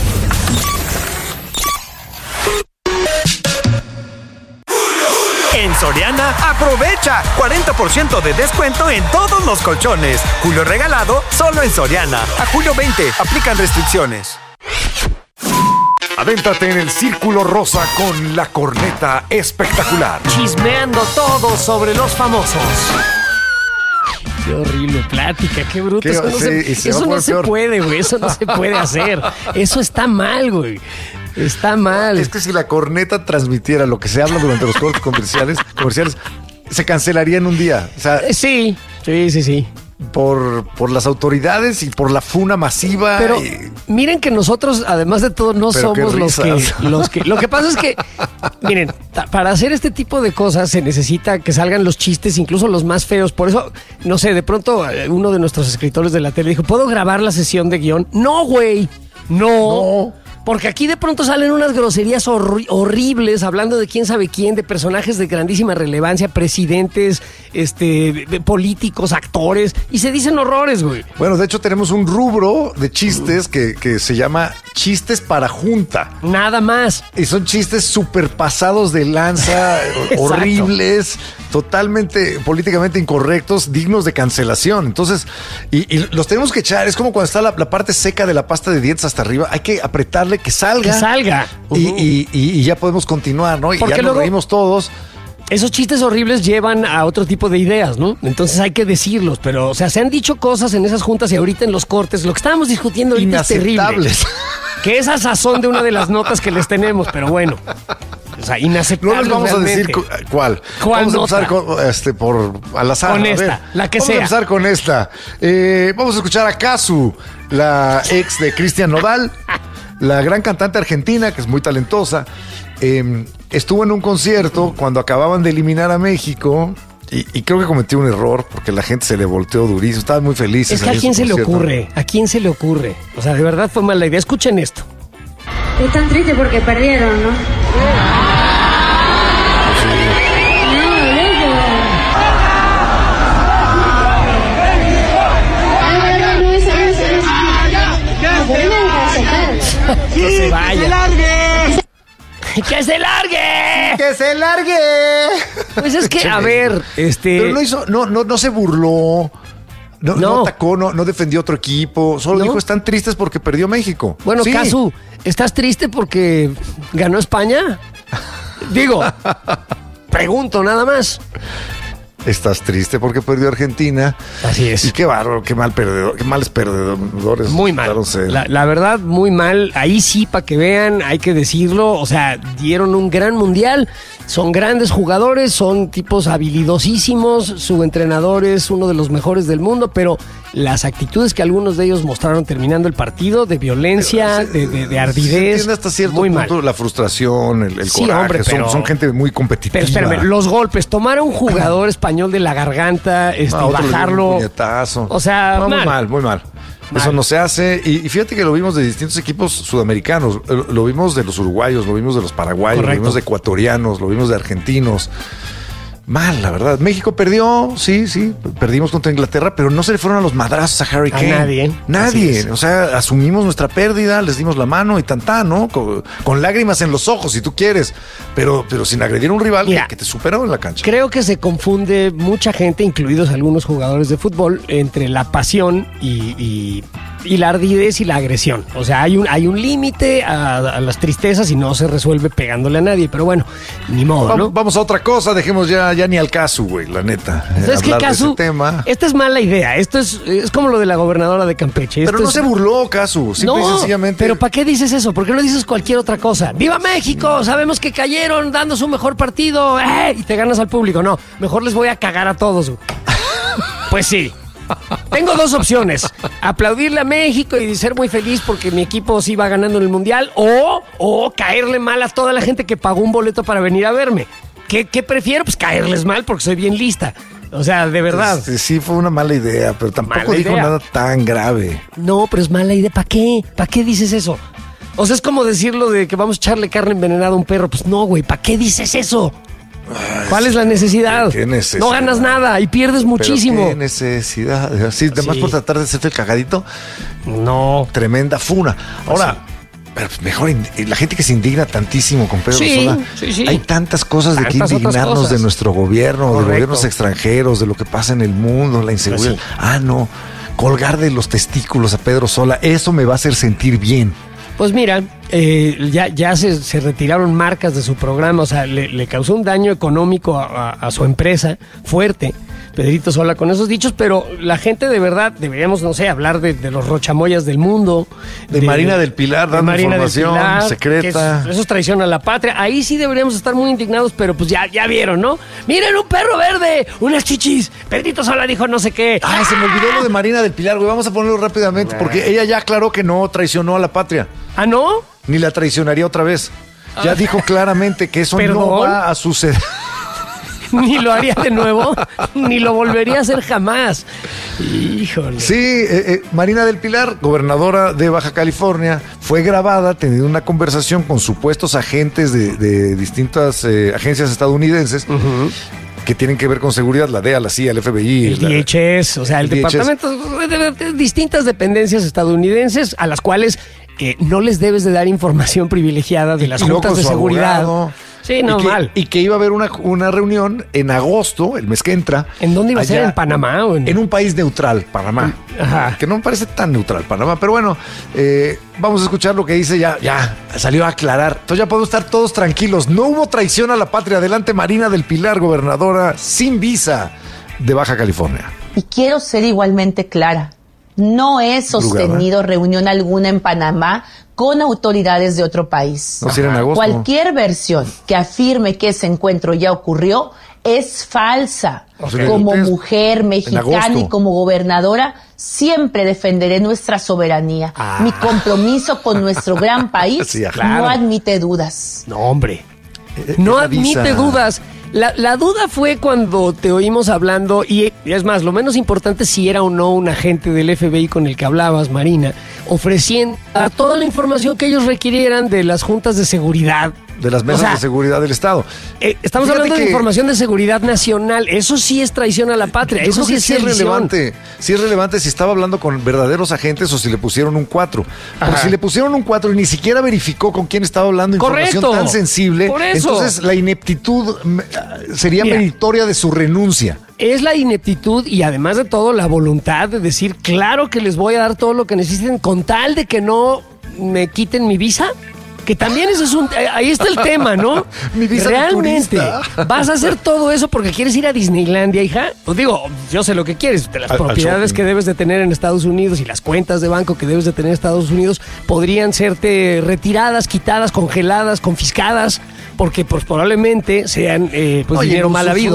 En Soriana, aprovecha cuarenta por ciento de descuento en todos los colchones. Julio regalado, solo en Soriana. A julio veinte, aplican restricciones. Avéntate en el Círculo Rosa con la corneta espectacular. Chismeando todo sobre los famosos. Qué horrible plática, qué bruto. Qué, eso no, sí, se, se, eso no se puede, güey. Eso no se puede hacer. Eso está mal, güey. Está mal. Es que si la corneta transmitiera lo que se habla durante los cortes comerciales, comerciales, se cancelaría en un día. O sea, sí, sí, sí, sí. Por, por las autoridades y por la funa masiva. Pero y... miren que nosotros, además de todo, no Pero somos los que, los que... Lo que pasa es que, miren, para hacer este tipo de cosas se necesita que salgan los chistes, incluso los más feos. Por eso, no sé, de pronto uno de nuestros escritores de la tele dijo, ¿puedo grabar la sesión de guión? No, güey, no. No. Porque aquí de pronto salen unas groserías horri- horribles, hablando de quién sabe quién, de personajes de grandísima relevancia, presidentes, este, de, de políticos, actores, y se dicen horrores, güey. Bueno, de hecho tenemos un rubro de chistes que, que se llama chistes para junta. Nada más. Y son chistes súper pasados de lanza, horribles, totalmente políticamente incorrectos, dignos de cancelación. Entonces, y, y los tenemos que echar. Es como cuando está la, la parte seca de la pasta de dientes hasta arriba. Hay que apretarle que salga. Que salga. Uh-huh. y, y, y, y ya podemos continuar, ¿no? Y Porque ya nos luego reímos todos. Esos chistes horribles llevan a otro tipo de ideas, ¿no? Entonces hay que decirlos, pero, o sea, se han dicho cosas en esas juntas y ahorita en los cortes. Lo que estábamos discutiendo ahorita es terrible. Que es a sazón de una de las notas que les tenemos, pero bueno. O sea, inaceptable. No les vamos realmente. a decir cu- cuál. ¿Cuál vamos nota? a empezar con, este, por al azar. Con a esta, ver. la que vamos sea. Vamos a empezar con esta. Eh, vamos a escuchar a Kazu, la ex de Cristian Nodal, la gran cantante argentina, que es muy talentosa. Eh, estuvo en un concierto cuando acababan de eliminar a México. Y, y creo que cometió un error porque la gente se le volteó durísimo. Estaban muy felices. Es que a quién se le ocurre, a quién se le ocurre. O sea, de verdad fue mala idea. Escuchen esto. Están tristes porque perdieron, ¿no? Que se vaya. ¡Que se largue! ¡Que se largue! ¡Que se largue! Pues es que, a ver, este... Pero no hizo, no, no, no se burló. No, no. no atacó, no, no defendió otro equipo. Solo ¿No? dijo, están tristes porque perdió México. Bueno, sí. Kazu, ¿estás triste porque ganó España? Digo, pregunto nada más. Estás triste porque perdió Argentina. Así es. Y qué bárbaro, qué mal perdedor, qué males perdedores. Muy mal. La, la verdad, muy mal. Ahí sí, para que vean, hay que decirlo. O sea, dieron un gran mundial. Son grandes jugadores, son tipos habilidosísimos. Su entrenador es uno de los mejores del mundo, pero las actitudes que algunos de ellos mostraron terminando el partido, de violencia, pero, de, de, de ardidez. Se entiende hasta cierto muy punto mal. La frustración, el, el sí, coraje. Hombre, pero, son, son gente muy competitiva. Pero espérame, los golpes, tomar a un jugador español de la garganta, este, no, bajarlo. O sea, no, mal. muy mal, muy mal. Mal. Eso no se hace. Y, y fíjate que lo vimos de distintos equipos sudamericanos. Lo, lo vimos de los uruguayos, lo vimos de los paraguayos, Correcto. Lo vimos de ecuatorianos, lo vimos de argentinos. Mal, la verdad. México perdió, sí, sí, perdimos contra Inglaterra, pero no se le fueron a los madrazos a Harry Kane. A nadie. Nadie. O sea, asumimos nuestra pérdida, les dimos la mano y tantá, ¿no? Con, con lágrimas en los ojos, si tú quieres, pero, pero sin agredir a un rival Mira, que, que te superó en la cancha. Creo que se confunde mucha gente, incluidos algunos jugadores de fútbol, entre la pasión y... y... y la ardidez y la agresión. O sea, hay un, hay un límite a, a las tristezas y no se resuelve pegándole a nadie. Pero bueno, ni modo, ¿no? Vamos a otra cosa, dejemos ya, ya ni al caso, güey, la neta. ¿Sabes qué, Casu? Esta es mala idea. Esto es, es como lo de la gobernadora de Campeche. Pero Esto no es... se burló, Casu. Simple no, y sencillamente. Pero ¿para qué dices eso? ¿Por qué no dices cualquier otra cosa? ¡Viva México! Sabemos que cayeron dando su mejor partido. ¡Eh! Y te ganas al público. No, mejor les voy a cagar a todos. Pues sí. Tengo dos opciones: aplaudirle a México y ser muy feliz porque mi equipo sí va ganando en el Mundial, o, o caerle mal a toda la gente que pagó un boleto para venir a verme. ¿Qué, qué prefiero? Pues caerles mal porque soy bien lista. O sea, de verdad. Este, sí, fue una mala idea, pero tampoco mala dijo idea. Nada tan grave. No, pero es mala idea. ¿Para qué? ¿Para qué dices eso? O sea, es como decirlo de que vamos a echarle carne envenenada a un perro. Pues no, güey, ¿para qué dices eso? Ay, ¿cuál es la necesidad? ¿Qué necesidad? No ganas nada y pierdes muchísimo. ¿Pero qué necesidad? Sí, además sí. Por tratar de hacerte el cagadito. No. Tremenda funa. Ahora, sí. Pero mejor la gente que se indigna tantísimo con Pedro sí, Sola. Sí, sí. Hay tantas cosas tantas de que indignarnos de nuestro gobierno, Correcto. De gobiernos extranjeros, de lo que pasa en el mundo, la inseguridad. Sí. Ah, no. Colgar de los testículos a Pedro Sola, eso me va a hacer sentir bien. Pues mira, eh, ya, ya se, se retiraron marcas de su programa, o sea, le, le causó un daño económico a, a, a su empresa fuerte, Pedrito Sola, con esos dichos, pero la gente de verdad, deberíamos, no sé, hablar de, de los rochamoyas del mundo. De, de Marina del Pilar, dando Marina información del Pilar, secreta. Es, eso es traición a la patria. Ahí sí deberíamos estar muy indignados, pero pues ya, ya vieron, ¿no? ¡Miren, un perro verde! ¡Unas chichis! Pedrito Sola dijo no sé qué. Ay, se me olvidó lo de Marina del Pilar, güey. Vamos a ponerlo rápidamente, porque ella ya aclaró que no traicionó a la patria. ¿Ah, no? Ni la traicionaría otra vez. Ya ah. dijo claramente que eso ¿Perdón? No va a suceder. Ni lo haría de nuevo, ni lo volvería a hacer jamás. Híjole. Sí, eh, eh, Marina del Pilar, gobernadora de Baja California, fue grabada teniendo una conversación con supuestos agentes de, de distintas eh, agencias estadounidenses. Uh-huh. Que tienen que ver con seguridad, la D E A, la C I A, el F B I. El D H S, o sea, el, el departamento de, de, de distintas dependencias estadounidenses a las cuales eh, no les debes de dar información privilegiada de las juntas de seguridad. Abogado. Sí, no, y que, mal. Y que iba a haber una, una reunión en agosto, el mes que entra. ¿En dónde iba a ser? ¿En Panamá? O en... en un país neutral, Panamá. Ajá. Que no me parece tan neutral, Panamá. Pero bueno, eh, vamos a escuchar lo que dice. Ya, ya salió a aclarar. Entonces ya podemos estar todos tranquilos. No hubo traición a la patria. Adelante, Marina del Pilar, gobernadora sin visa de Baja California. Y quiero ser igualmente clara. No he sostenido Lugar, ¿eh? reunión alguna en Panamá con autoridades de otro país. No, si era en agosto. Cualquier versión que afirme que ese encuentro ya ocurrió es falsa. Okay. Como mujer mexicana y como gobernadora, siempre defenderé nuestra soberanía. Ah. Mi compromiso con nuestro gran país sí, claro. no admite dudas. No, hombre. No admite dudas. La, la duda fue cuando te oímos hablando, y es más, lo menos importante si era o no un agente del F B I con el que hablabas, Marina, ofreciendo a toda la información que ellos requirieran de las juntas de seguridad. De las mesas o sea, de seguridad del Estado. Eh, estamos Fíjate hablando de información de seguridad nacional. Eso sí es traición a la patria. Eso sí es, sí es relevante. Sí es relevante si estaba hablando con verdaderos agentes o si le pusieron un cuatro. Porque Ajá. si le pusieron un cuatro y ni siquiera verificó con quién estaba hablando información Correcto. tan sensible, Por eso. entonces la ineptitud sería Mira, meritoria de su renuncia. Es la ineptitud y además de todo la voluntad de decir, claro que les voy a dar todo lo que necesiten con tal de que no me quiten mi visa. Que también eso es un... Ahí está el tema, ¿no? Mi visa Realmente, vas a hacer todo eso porque quieres ir a Disneylandia, hija. Pues digo, yo sé lo que quieres. De las al, propiedades al que debes de tener en Estados Unidos y las cuentas de banco que debes de tener en Estados Unidos podrían serte retiradas, quitadas, congeladas, confiscadas, porque pues probablemente sean eh, pues Oye, dinero mal habido.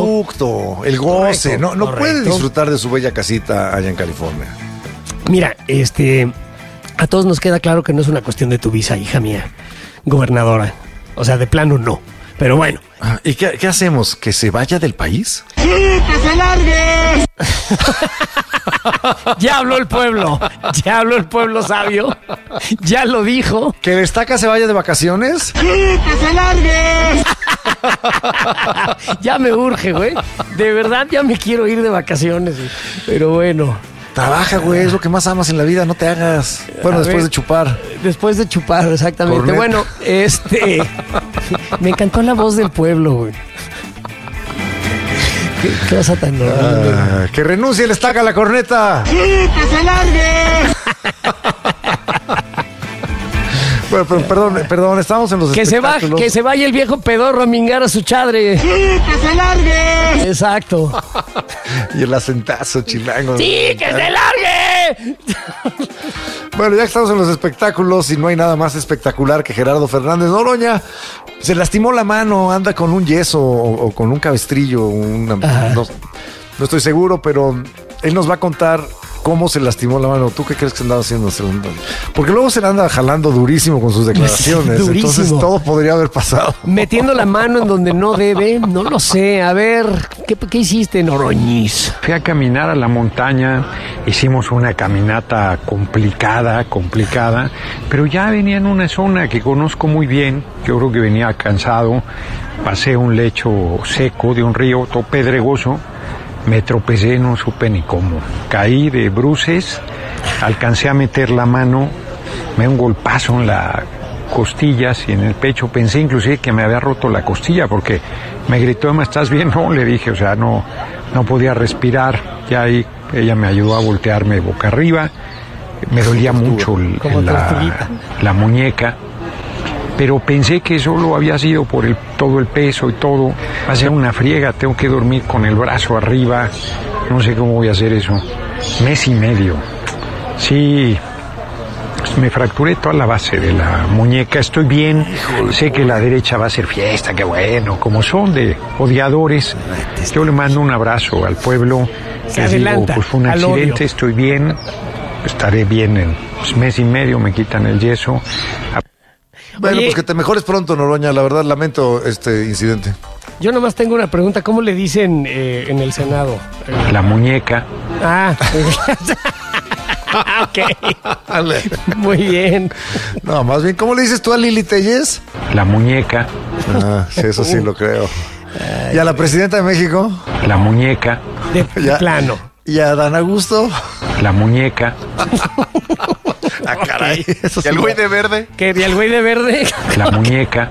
El goce. Correcto, no no puede disfrutar de su bella casita allá en California. Mira, este... A todos nos queda claro que no es una cuestión de tu visa, hija mía, gobernadora. O sea, de plano no. Pero bueno. ¿Y qué, qué hacemos? ¿Que se vaya del país? ¡Sí, que se largue! Ya habló el pueblo. Ya habló el pueblo sabio. Ya lo dijo. ¿Que Estaca se vaya de vacaciones? ¡Sí, que se largue! Ya me urge, güey. De verdad, ya me quiero ir de vacaciones. Güey. Pero bueno. Trabaja, güey, es lo que más amas en la vida, no te hagas. Bueno, a después ver, de chupar. Después de chupar, exactamente. Cornet. Bueno, este... me encantó la voz del pueblo, güey. ¿Qué, qué cosa tan normal? Ah, que renuncie el estaca a la corneta. ¡Sí, que se largue! Bueno, pero, perdón, perdón, estamos en los que espectáculos. Se va, que se vaya el viejo pedorro a mingar a su chadre. ¡Sí, que se largue! Exacto. Y el acentazo chilango. ¡Sí, que se largue! Bueno, ya que estamos en los espectáculos y no hay nada más espectacular que Gerardo Fernández Noroña, se lastimó la mano, anda con un yeso o, o con un cabestrillo, una, no, no estoy seguro, pero él nos va a contar cómo se lastimó la mano. ¿Tú qué crees que andaba haciendo? Porque luego se le anda jalando durísimo con sus declaraciones. Sí, entonces todo podría haber pasado. Metiendo la mano en donde no debe, no lo sé. A ver, ¿qué, qué hiciste, Noroñiz? Fui a caminar a la montaña, hicimos una caminata complicada, complicada, pero ya venía en una zona que conozco muy bien. Yo creo que venía cansado. Pasé un lecho seco de un río, todo pedregoso. Me tropecé, no supe ni cómo. Caí de bruces, alcancé a meter la mano, me dio un golpazo en las costillas y en el pecho. Pensé inclusive que me había roto la costilla porque me gritó, ¿me estás bien? No, le dije, o sea, no, no podía respirar. Ya ahí ella me ayudó a voltearme boca arriba. Me dolía mucho el, la, la muñeca. Pero pensé que solo había sido por el, todo el peso y todo. Va a ser una friega, tengo que dormir con el brazo arriba. No sé cómo voy a hacer eso. Mes y medio. Sí, me fracturé toda la base de la muñeca. Estoy bien. Sé que la derecha va a ser fiesta, qué bueno. Como son de odiadores, yo le mando un abrazo al pueblo. Se Les adelanta, digo, pues fue un accidente, estoy bien. Estaré bien en pues, mes y medio, me quitan el yeso. Bueno, Oye, pues que te mejores pronto, Noroña. La verdad, lamento este incidente. Yo nomás tengo una pregunta. ¿Cómo le dicen eh, en el Senado? La muñeca. Ah, ok. Muy bien. No, más bien, ¿cómo le dices tú a Lili Telles? La muñeca. Ah, sí, eso sí lo creo. ¿Y a la presidenta de México? La muñeca. De ya, plano. ¿Y a Dan Augusto? La muñeca. Ah, caray. Okay. Eso sí. ¿Y el güey de verde? ¿Qué? ¿Y el güey de verde? La muñeca.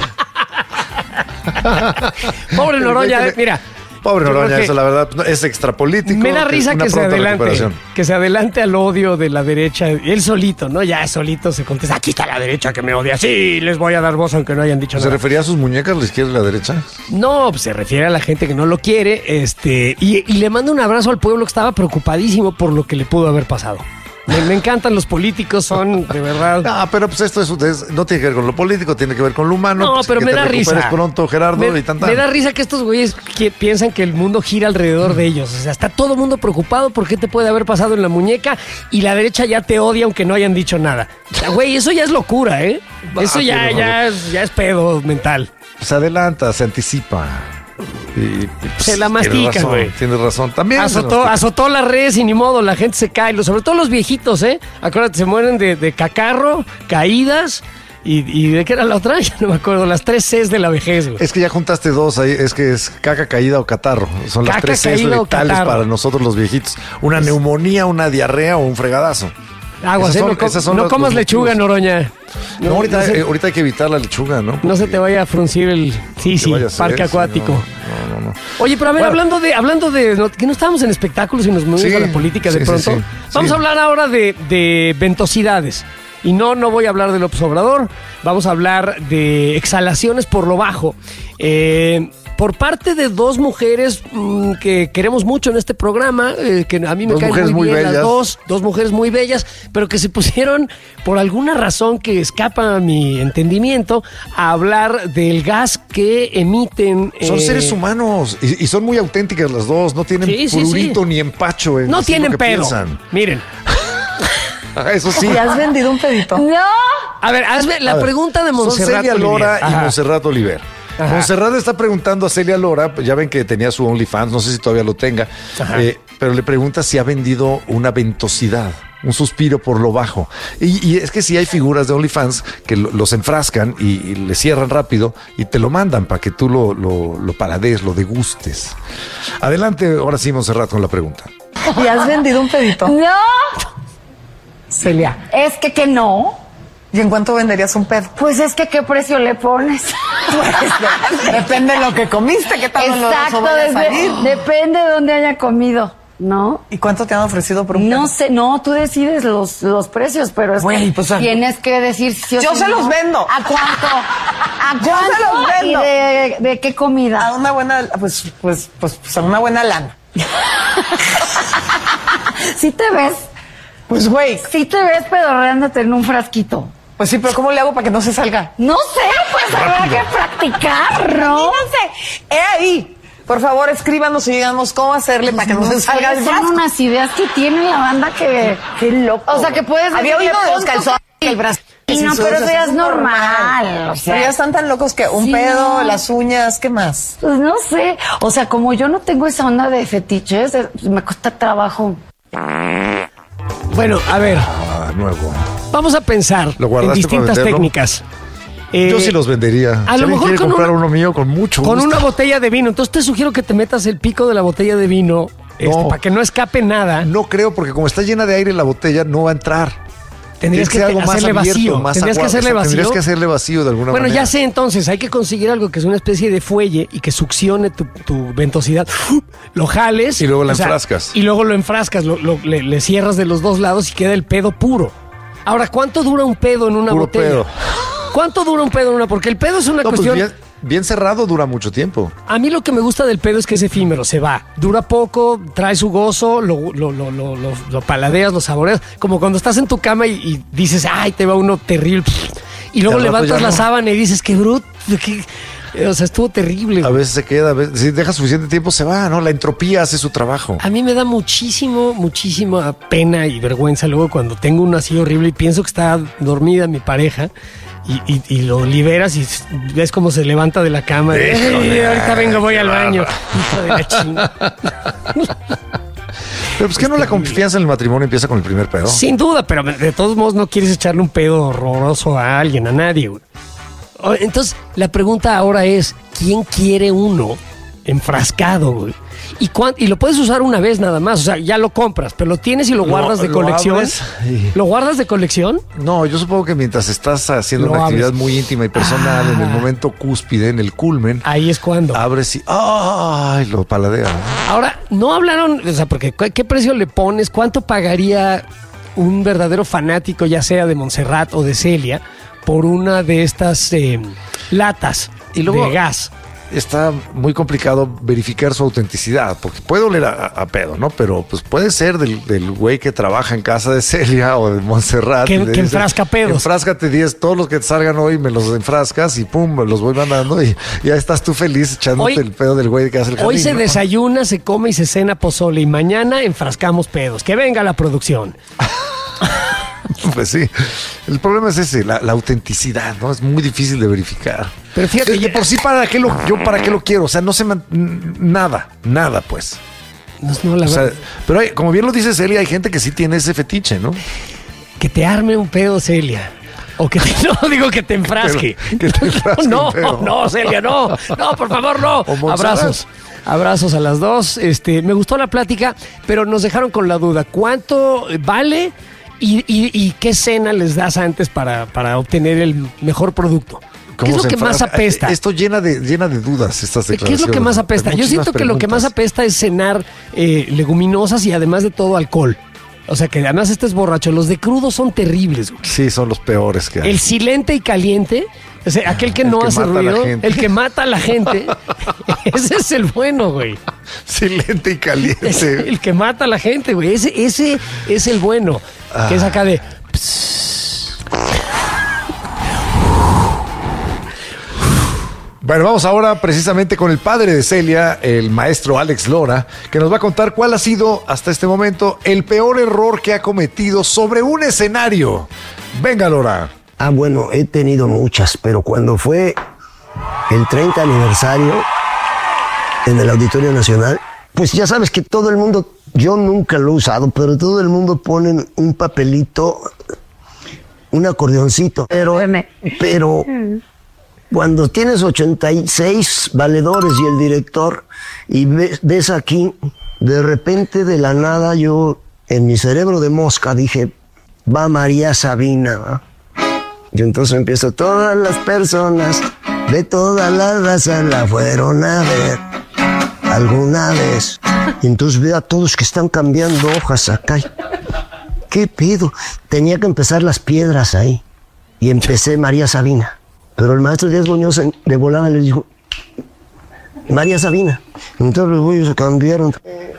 Pobre Noroña, eh, mira. Pobre Noroña, eso la verdad es extrapolítico. Me da risa que, que se adelante, que se adelante al odio de la derecha. Él solito, ¿no? Ya solito se contesta, aquí está la derecha que me odia. Sí, les voy a dar voz aunque no hayan dicho ¿Se nada. ¿Se refería a sus muñecas, la izquierda y la derecha? No, pues se refiere a la gente que no lo quiere. este Y, y le manda un abrazo al pueblo que estaba preocupadísimo por lo que le pudo haber pasado. Me, me encantan los políticos, son de verdad. No, pero pues esto es, es, no tiene que ver con lo político, tiene que ver con lo humano. No, pues, pero que me te da risa. Pronto, Gerardo, me, y tan, tan. me da risa que estos güeyes que piensan que el mundo gira alrededor de ellos. O sea, está todo el mundo preocupado por qué te puede haber pasado en la muñeca y la derecha ya te odia aunque no hayan dicho nada. O sea, güey, eso ya es locura, ¿eh? Eso ah, ya, ya, es, ya es pedo mental. Se adelanta, se anticipa. Y, y pues, se la mastica, güey. Tienes razón. También azotó, azotó las redes y ni modo, la gente se cae. Sobre todo los viejitos, ¿eh? Acuérdate, se mueren de, de cacarro, caídas. ¿Y, ¿Y de qué era la otra? Ya no me acuerdo. Las tres Cs de la vejez, güey. Es que ya juntaste dos ahí. Es que es caca, caída o catarro. Son las caca, tres Cs letales para nosotros los viejitos. Una es... neumonía, una diarrea o un fregadazo. Aguas, son, eh, no, com no los, comas los lechuga, Noroña. No, no, ahorita, no se, eh, ahorita hay que evitar la lechuga, ¿no? Porque no se te vaya a fruncir el sí, sí, parque acuático. No, no, no. Oye, pero a ver, bueno, hablando de, hablando de, no, que no estábamos en espectáculos y nos movimos sí, a la política de sí, pronto. Sí, sí, vamos sí. a hablar ahora de, de ventosidades. Y no, no voy a hablar de López Obrador. Vamos a hablar de exhalaciones por lo bajo. Eh... Por parte de dos mujeres mmm, que queremos mucho en este programa, eh, que a mí me dos caen muy, muy bien bellas. las dos, dos mujeres muy bellas, pero que se pusieron, por alguna razón que escapa a mi entendimiento, a hablar del gas que emiten. Son eh... seres humanos y, y son muy auténticas las dos, no tienen sí, prurito sí, sí. ni empacho en no tienen pedo. Piensan. Miren. Eso sí. ¿Y has vendido un pedito? No. A ver, hazme la a pregunta ver, de Montserrat Celia Lora y Montserrat Oliver. Ajá. Montserrat está preguntando a Celia Lora, ya ven que tenía su OnlyFans, no sé si todavía lo tenga, eh, pero le pregunta si ha vendido una ventosidad. un suspiro por lo bajo. Y, y es que sí hay figuras de OnlyFans que lo, los enfrascan y, y le cierran rápido y te lo mandan para que tú lo, lo, lo paladees, lo degustes. Adelante, ahora sí, Montserrat, con la pregunta. ¿Y has vendido un pedito? ¡No! Celia. Es que que no. ¿Y en cuánto venderías un pedo? Pues es que ¿qué precio le pones? Pues, depende de lo que comiste, qué tal Exacto, desde, depende de dónde haya comido, ¿no? ¿Y cuánto te han ofrecido por un pedo? No sé, no, tú decides los, los precios, pero es Güey, que pues, tienes que decir si o yo si se no. los vendo. ¿A cuánto? ¿A Yo cuánto? se los vendo. ¿Y de, de qué comida? A una buena, pues, pues, pues, pues a una buena lana. ¿Sí te ves? Pues, güey. Sí te ves pedorreándote en un frasquito. Pues sí, pero ¿cómo le hago para que no se salga? No sé, pues habrá que practicar, ¿no? Imagínense, he ahí. Por favor, escríbanos y díganos cómo hacerle para que no, no se salga el Son brazo. unas ideas que tiene la banda que... Qué loco. O sea, que puedes... Había decirle, oído de los "Pon tu calzones ca-". y el brazo. Y no, pero eso ya es normal. O sea, pero ya están tan locos que un sí, pedo, no. las uñas, ¿qué más? Pues no sé. O sea, como yo no tengo esa onda de fetiches, eh, me cuesta trabajo. Bueno, a ver. Ah, nuevo. Vamos a pensar ¿Lo en guardaste distintas para venderlo? técnicas. Eh, Yo sí los vendería. A si lo alguien mejor quiere con comprar una- uno mío, con mucho Con gusto. una botella de vino. Entonces te sugiero que te metas el pico de la botella de vino este, No. para que no escape nada. No creo, porque como está llena de aire la botella, no va a entrar. Tendrías que Tiene te- ser algo más hacerle abierto, vacío. más Tendrías que aguado. hacerle O sea, Tendrías vacío. que hacerle vacío de alguna Bueno, manera. ya sé entonces, hay que conseguir algo que es una especie de fuelle y que succione tu, tu ventosidad. Lo jales. Y luego la o sea, enfrascas. Y luego lo enfrascas, lo, lo- le, le cierras de los dos lados y queda el pedo puro. Ahora, ¿cuánto dura un pedo en una Puro botella? pedo. ¿Cuánto dura un pedo en una? Porque el pedo es una No, pues cuestión... bien, bien cerrado dura mucho tiempo. A mí lo que me gusta del pedo es que es efímero, se va. Dura poco, trae su gozo, lo, lo, lo, lo, lo- lo paladeas, lo saboreas. Como cuando estás en tu cama y, y dices, ay, te va uno terrible. Y luego Y al rato levantas ya la no. sábana y dices, qué bruto. qué-". O sea, estuvo terrible. A güey. veces se queda, a veces, si deja suficiente tiempo se va, ¿no? La entropía hace su trabajo. A mí me da muchísimo, muchísima pena y vergüenza luego cuando tengo una así horrible y pienso que está dormida mi pareja y, y- y lo liberas y ves cómo se levanta de la cama. Y, Híjole, "Ay, ahorita vengo, voy al qué baño. bárbaro. Hijo de la chingada. Pero pues que no la confianza en el matrimonio empieza con el primer pedo. Sin duda, pero de todos modos no quieres echarle un pedo horroroso a alguien, a nadie. Güey. O- Entonces, la pregunta ahora es, ¿quién quiere uno enfrascado, güey? ¿Y, cuán- y lo puedes usar una vez nada más, o sea, ya lo compras, pero lo tienes y lo guardas de lo colección. abres y- ¿Lo guardas de colección? No, yo supongo que mientras estás haciendo Lo una actividad abres. muy íntima y personal, Ah. en el momento cúspide, en el culmen, Ahí es cuando. abres y ¡ay! Lo paladea. ¿no? Ahora, no hablaron, o sea, porque ¿qué qué precio le pones? ¿Cuánto pagaría un verdadero fanático, ya sea de Montserrat o de Celia, por una de estas eh, latas Y luego- de gas? Está muy complicado verificar su autenticidad, porque puede oler a, a pedo, ¿no? Pero pues puede ser del, del güey que trabaja en casa de Celia o de Montserrat. Que- y le que dice, enfrasca pedos. Enfráscate diez, todos los que te salgan hoy me los enfrascas y pum, me los voy mandando y ya estás tú feliz echándote Hoy- el pedo del güey que hace el jardín. Hoy se ¿no? desayuna, se come y se cena pozole y mañana enfrascamos pedos. Que venga la producción. Pues sí, el problema es ese, la, la autenticidad, ¿no? Es muy difícil de verificar. Pero fíjate, de, de por sí, ¿para qué lo, yo para qué lo quiero? O sea, no se man- n- nada, nada, pues. No, no, la O sea, verdad, pero hay- como bien lo dice Celia, hay gente que sí tiene ese fetiche, ¿no? que te arme un pedo, Celia. O que te, no digo que te enfrasque. Pero, que te enfrasque no, un pedo. no, Celia, no. No, por favor, no. O Montserrat. Abrazos. Abrazos a las dos. Este, me gustó la plática, pero nos dejaron con la duda. ¿Cuánto vale y, y- y qué cena les das antes para, para obtener el mejor producto? ¿Qué es ¿Cómo lo se que más enfrasca? apesta? Esto llena de, llena de dudas, estas ¿Qué declaraciones. es lo que más Hay apesta? Yo muchísimas siento que lo que más preguntas. apesta es cenar eh, leguminosas y además de todo alcohol. O sea, que además estés borracho. Los de crudo son terribles, güey. Sí, son los peores que hay. El silente y caliente, o sea, aquel que El no que hace mata a la ruido, gente. el que mata a la gente, ese es el bueno, güey. Silente y Es caliente. el que mata a la gente, güey. Ese, ese es el bueno. Ah. Que es acá de... Bueno, vamos ahora precisamente con el padre de Celia, el maestro Alex Lora, que nos va a contar cuál ha sido hasta este momento el peor error que ha cometido sobre un escenario. Venga, Lora. Ah, bueno, he tenido muchas, pero cuando fue el treinta aniversario en el Auditorio Nacional, pues ya sabes que todo el mundo Yo nunca lo he usado, pero todo el mundo pone un papelito, un acordeoncito. Pero, pero cuando tienes ochenta y seis valedores y el director, y ves, ves aquí, de repente de la nada yo, en mi cerebro de mosca, dije, va María Sabina, ¿va? Y entonces empiezo, todas las personas de todas las razas la fueron a ver alguna vez. Y entonces veo a todos que están cambiando hojas acá. ¿Qué pedo? Tenía que empezar las piedras ahí. Y empecé María Sabina. Pero el maestro Díaz Muñoz de volada le dijo, María Sabina. Entonces los güeyes se cambiaron.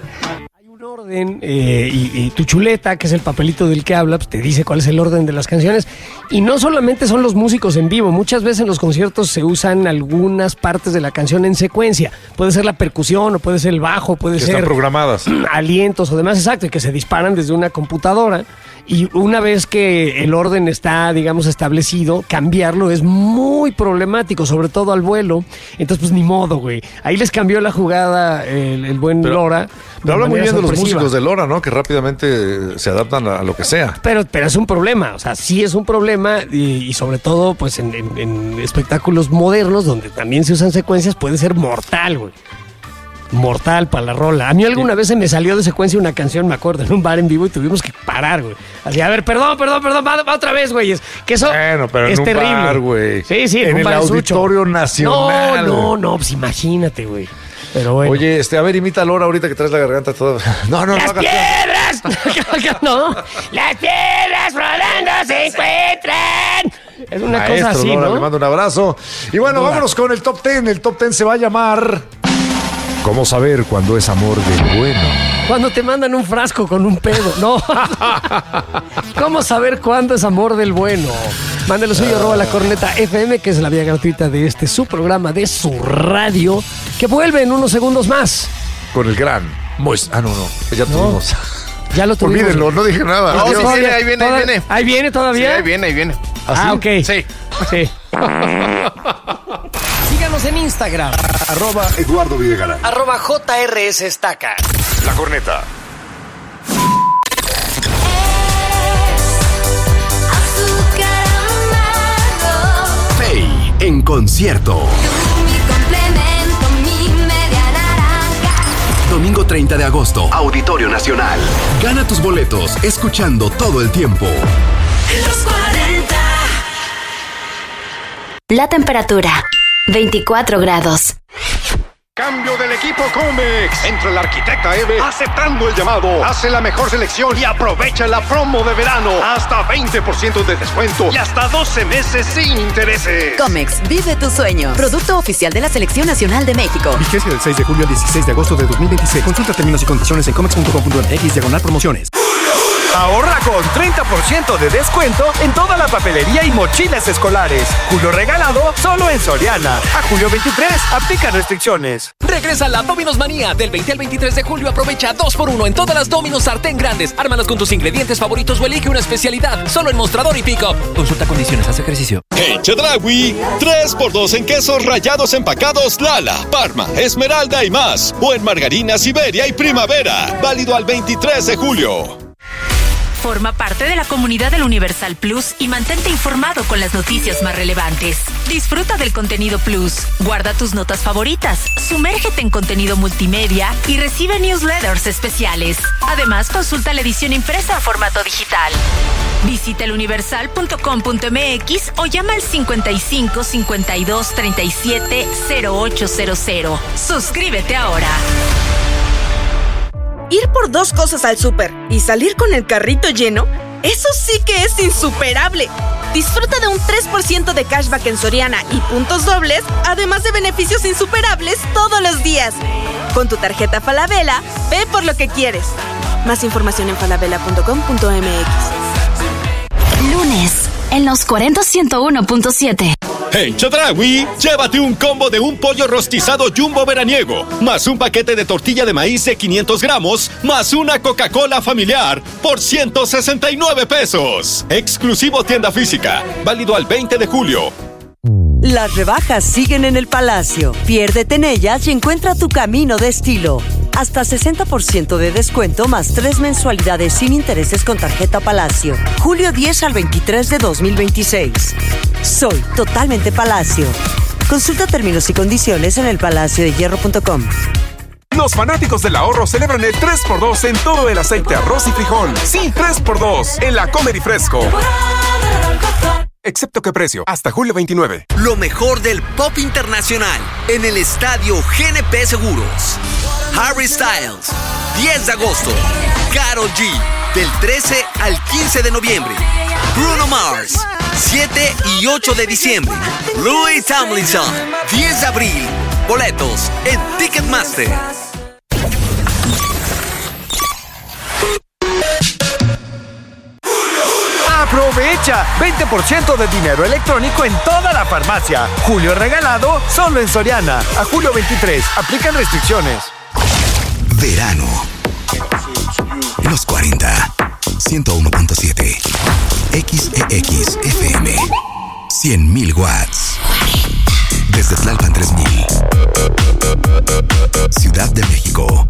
Orden, eh, y, y tu chuleta, que es el papelito del que habla, pues te dice cuál es el orden de las canciones. Y no solamente son los músicos en vivo, muchas veces en los conciertos se usan algunas partes de la canción en secuencia. Puede ser la percusión, o puede ser el bajo, puede que ser están programadas, alientos o demás, exacto, y que se disparan desde una computadora. Y una vez que el orden está, digamos, establecido, cambiarlo es muy problemático, sobre todo al vuelo. Entonces, pues ni modo, güey. Ahí les cambió la jugada el, el buen pero, Lora. Pero habla muy bien de los músicos de Lora, ¿no? Que rápidamente se adaptan a, a lo que sea. Pero, pero es un problema, o sea, sí es un problema y, y sobre todo, pues en, en, en espectáculos modernos donde también se usan secuencias, puede ser mortal, güey. Mortal para la rola. A mí alguna vez se me salió de secuencia una canción, me acuerdo, en un bar en vivo y tuvimos que parar, güey. Así, a ver, perdón, perdón, perdón, va, va otra vez, güey. Que eso bueno, pero es en un terrible. Bar, güey. Sí, sí, en, en un el bar Auditorio Nacional. No, no, no, pues imagínate, güey. Pero bueno. Oye, este, a ver, imita a Lora ahorita que traes la garganta toda. No, no, ¡Las no. piedras! no, las piedras rodando se encuentran. Es una Maestro, cosa así, Lora, ¿no? le mando un abrazo. Y bueno, Lora. vámonos con el top ten. El top ten se va a llamar ¿cómo saber cuándo es amor del bueno? Cuando te mandan un frasco con un pedo, no. ¿Cómo saber cuándo es amor del bueno? Mándelo suyo, arroba la corneta F M, que es la vía gratuita de este su programa, de su radio, que vuelve en unos segundos más. Con el gran Mois. Ah, no, no. Ya No. tuvimos. Ya lo tuvimos. Olvídenlo, no dije nada. No, sí Adiós. viene, ahí viene, ahí Toda- viene. Ahí viene todavía. Sí, ahí viene, ahí viene. Ah, ¿Ah, ok. Sí. Sí. Síganos en Instagram. Arroba Eduardo Videgaray. Arroba J R S Estaca. La corneta. Fey en concierto. Domingo treinta de agosto, Auditorio Nacional. Gana tus boletos escuchando todo el tiempo. Los cuarenta. La temperatura, veinticuatro grados. Cambio del equipo Comex. Entra la arquitecta Eve aceptando el llamado. Hace la mejor selección y aprovecha la promo de verano. Hasta veinte por ciento de descuento y hasta doce meses sin intereses. Comex, vive tu sueño. Producto oficial de la Selección Nacional de México. Vigencia del seis de julio al dieciséis de agosto de dos mil veintiséis. Consulta términos y condiciones en comex punto com punto m x diagonal promociones. Ahorra con treinta por ciento de descuento en toda la papelería y mochilas escolares. Julio regalado solo en Soriana. A julio veintitrés, aplica restricciones. Regresa la Dominos Manía. Del veinte al veintitrés de julio aprovecha dos por uno en todas las Dominos sartén grandes. Ármalas con tus ingredientes favoritos o elige una especialidad. Solo en Mostrador y Pick-up. Consulta condiciones, haz ejercicio. En Chedraui, tres por dos en quesos rallados empacados Lala, Parma, Esmeralda y más. O en margarina Siberia y Primavera. Válido al veintitrés de julio. Forma parte de la comunidad del Universal Plus y mantente informado con las noticias más relevantes. Disfruta del contenido Plus, guarda tus notas favoritas, sumérgete en contenido multimedia y recibe newsletters especiales. Además, consulta la edición impresa en formato digital. Visita el universal punto com punto m x o llama al cincuenta y cinco, cincuenta y dos, treinta y siete, cero ocho cero cero. Suscríbete ahora. Ir por dos cosas al súper y salir con el carrito lleno, eso sí que es insuperable. Disfruta de un tres por ciento de cashback en Soriana y puntos dobles, además de beneficios insuperables todos los días. Con tu tarjeta Falabella, ve por lo que quieres. Más información en falabella punto com punto m x. Lunes, en los cuarenta ciento uno punto siete. En Chedraui, llévate un combo de un pollo rostizado Jumbo veraniego, más un paquete de tortilla de maíz de quinientos gramos, más una Coca-Cola familiar por ciento sesenta y nueve pesos. Exclusivo tienda física, válido al veinte de julio. Las rebajas siguen en el Palacio. Piérdete en ellas y encuentra tu camino de estilo. Hasta sesenta por ciento de descuento más tres mensualidades sin intereses con tarjeta Palacio. Julio diez al veintitrés de dos mil veintiséis. Soy totalmente Palacio. Consulta términos y condiciones en el palacio de hierro punto com. Los fanáticos del ahorro celebran el tres por dos en todo el aceite, arroz y frijol. Sí, tres por dos en la Comer y Fresco. Excepto que precio, hasta julio veintinueve. Lo mejor del pop internacional en el estadio G N P Seguros. Harry Styles, diez de agosto. Karol G, del trece al quince de noviembre. Bruno Mars, siete y ocho de diciembre. Louis Tomlinson, diez de abril. Boletos en Ticketmaster. ¡Aprovecha! veinte por ciento de dinero electrónico en toda la farmacia. Julio regalado solo en Soriana. A julio veintitrés. Aplican restricciones. Verano. Los cuarenta. ciento uno punto siete. X E X F M. cien mil watts. Desde Tlalpan tres mil. Ciudad de México.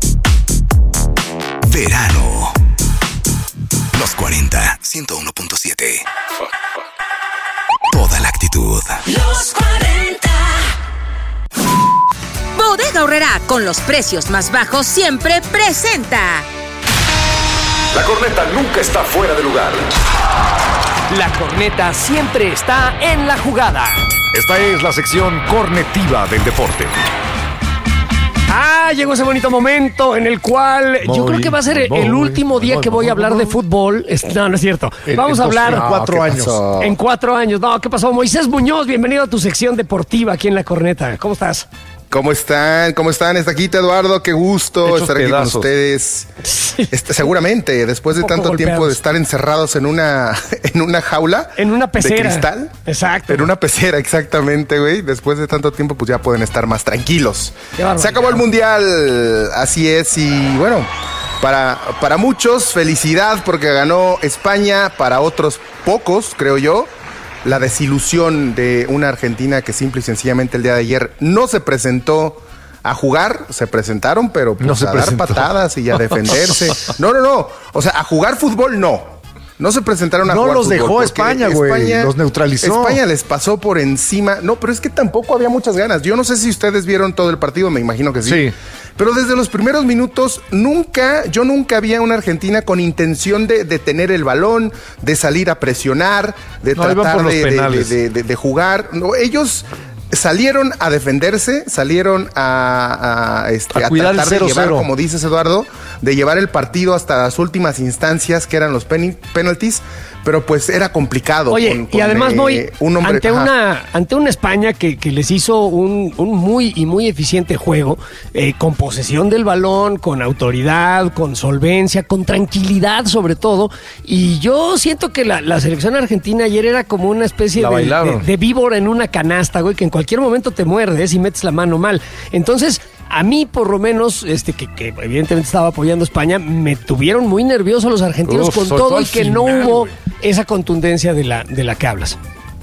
Verano. Los cuarenta, ciento uno punto siete. Toda la actitud. Los cuarenta. Bodega Aurrerá, con los precios más bajos, siempre presenta. La corneta nunca está fuera de lugar. La corneta siempre está en la jugada. Esta es la sección cornetiva del deporte. Ah, llegó ese bonito momento en el cual voy, yo creo que va a ser voy, el último día voy, que voy a hablar voy, de fútbol. No, no es cierto. Vamos a hablar... En cuatro años. En cuatro años. No, ¿qué pasó? Moisés Muñoz, bienvenido a tu sección deportiva aquí en La Corneta. ¿Cómo estás? ¿Cómo están? ¿Cómo están? Está aquí Eduardo, qué gusto Hechos estar pedazos. Aquí con ustedes. Sí. Este, seguramente, después de tanto golpeados. tiempo de estar encerrados en una, en una jaula. En una pecera. De cristal. Exacto. En una pecera, exactamente, güey. Después de tanto tiempo, pues ya pueden estar más tranquilos. Se acabó el Mundial, así es, y bueno, para, para muchos, felicidad porque ganó España, para otros pocos, creo yo. La desilusión de una Argentina que simple y sencillamente el día de ayer no se presentó a jugar, se presentaron, pero pues no se a presentó. dar patadas y a defenderse. No, no, no. O sea, a jugar fútbol no. No se presentaron a no jugar los fútbol. dejó España, güey. Los neutralizó. España les pasó por encima. No, pero es que tampoco había muchas ganas. Yo no sé si ustedes vieron todo el partido, me imagino que sí. Sí. Pero desde los primeros minutos, nunca, yo nunca vi a una Argentina con intención de, de tener el balón, de salir a presionar, de no, tratar de, de, de, de, de jugar. No, ellos salieron a defenderse, salieron a, a, este, a, a tratar de llevar, como dices Eduardo, de llevar el partido hasta las últimas instancias, que eran los pen penalties, pero pues era complicado. Oye, con, con, y además, eh, Moy, un hombre, ante, una, ante una España que, que les hizo un, un muy y muy eficiente juego, eh, con posesión del balón, con autoridad, con solvencia, con tranquilidad sobre todo, y yo siento que la, la selección argentina ayer era como una especie de, de, de víbora en una canasta, güey, que en cualquier momento te muerdes y metes la mano mal. Entonces, a mí, por lo menos, este que, que evidentemente estaba apoyando a España, me tuvieron muy nerviosos los argentinos Uf, con todo y que final, no hubo güey. esa contundencia de la, de la que hablas.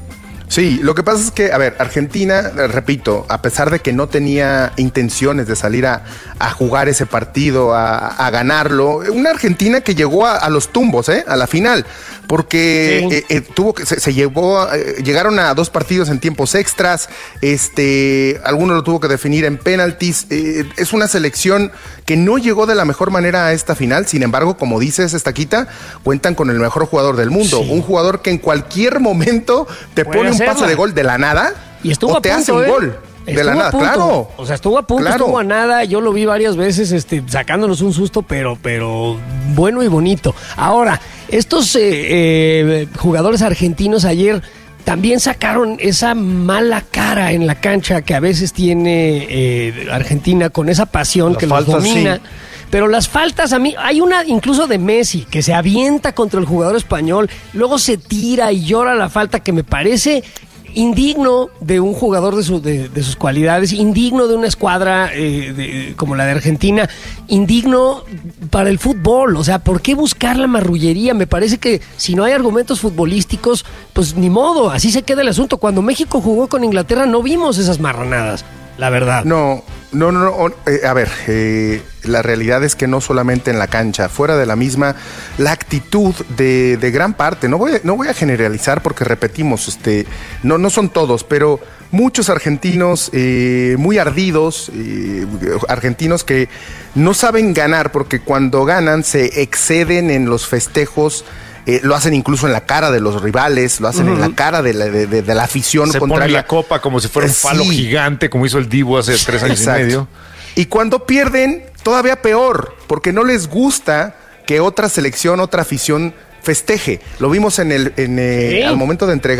Sí, lo que pasa es que, a ver, Argentina, repito, a pesar de que no tenía intenciones de salir a, a jugar ese partido, a, a ganarlo, una Argentina que llegó a, a los tumbos, ¿eh? A la final, porque sí. eh, eh, tuvo que se, se llevó, eh, llegaron a dos partidos en tiempos extras, este, alguno lo tuvo que definir en penaltis, eh, es una selección que no llegó de la mejor manera a esta final, sin embargo, como dices, Estaquita, cuentan con el mejor jugador del mundo, sí. un jugador que en cualquier momento te Puede pone un pase de gol de la nada y estuvo o te a punto, hace un ¿eh? gol de estuvo la nada, claro. O sea, estuvo a punto, claro. estuvo a nada, yo lo vi varias veces este, sacándonos un susto, pero, pero bueno y bonito. Ahora, estos eh, eh, jugadores argentinos ayer también sacaron esa mala cara en la cancha que a veces tiene eh, Argentina con esa pasión la que falta, los domina. Sí. Pero las faltas a mí, hay una incluso de Messi que se avienta contra el jugador español, luego se tira y llora la falta que me parece indigno de un jugador de, su, de, de sus cualidades, indigno de una escuadra eh, de, como la de Argentina, indigno para el fútbol. O sea, ¿por qué buscar la marrullería? Me parece que si no hay argumentos futbolísticos, pues ni modo, así se queda el asunto. Cuando México jugó con Inglaterra no vimos esas marranadas. La verdad. No, no, no, no eh, a ver, eh, la realidad es que no solamente en la cancha, fuera de la misma, la actitud de, de gran parte, no voy, a, no voy a generalizar porque repetimos, este, no, no son todos, pero muchos argentinos eh, muy ardidos, eh, argentinos que no saben ganar porque cuando ganan se exceden en los festejos. Eh, lo hacen incluso en la cara de los rivales, lo hacen uh-huh. en la cara de la, de, de, de la afición se contraria. Se pone la copa como si fuera un falo sí. gigante, como hizo el Dibu hace tres años Exacto. y medio. Y cuando pierden, todavía peor, porque no les gusta que otra selección, otra afición festeje. Lo vimos en el, en, eh, ¿Sí? al momento de entregar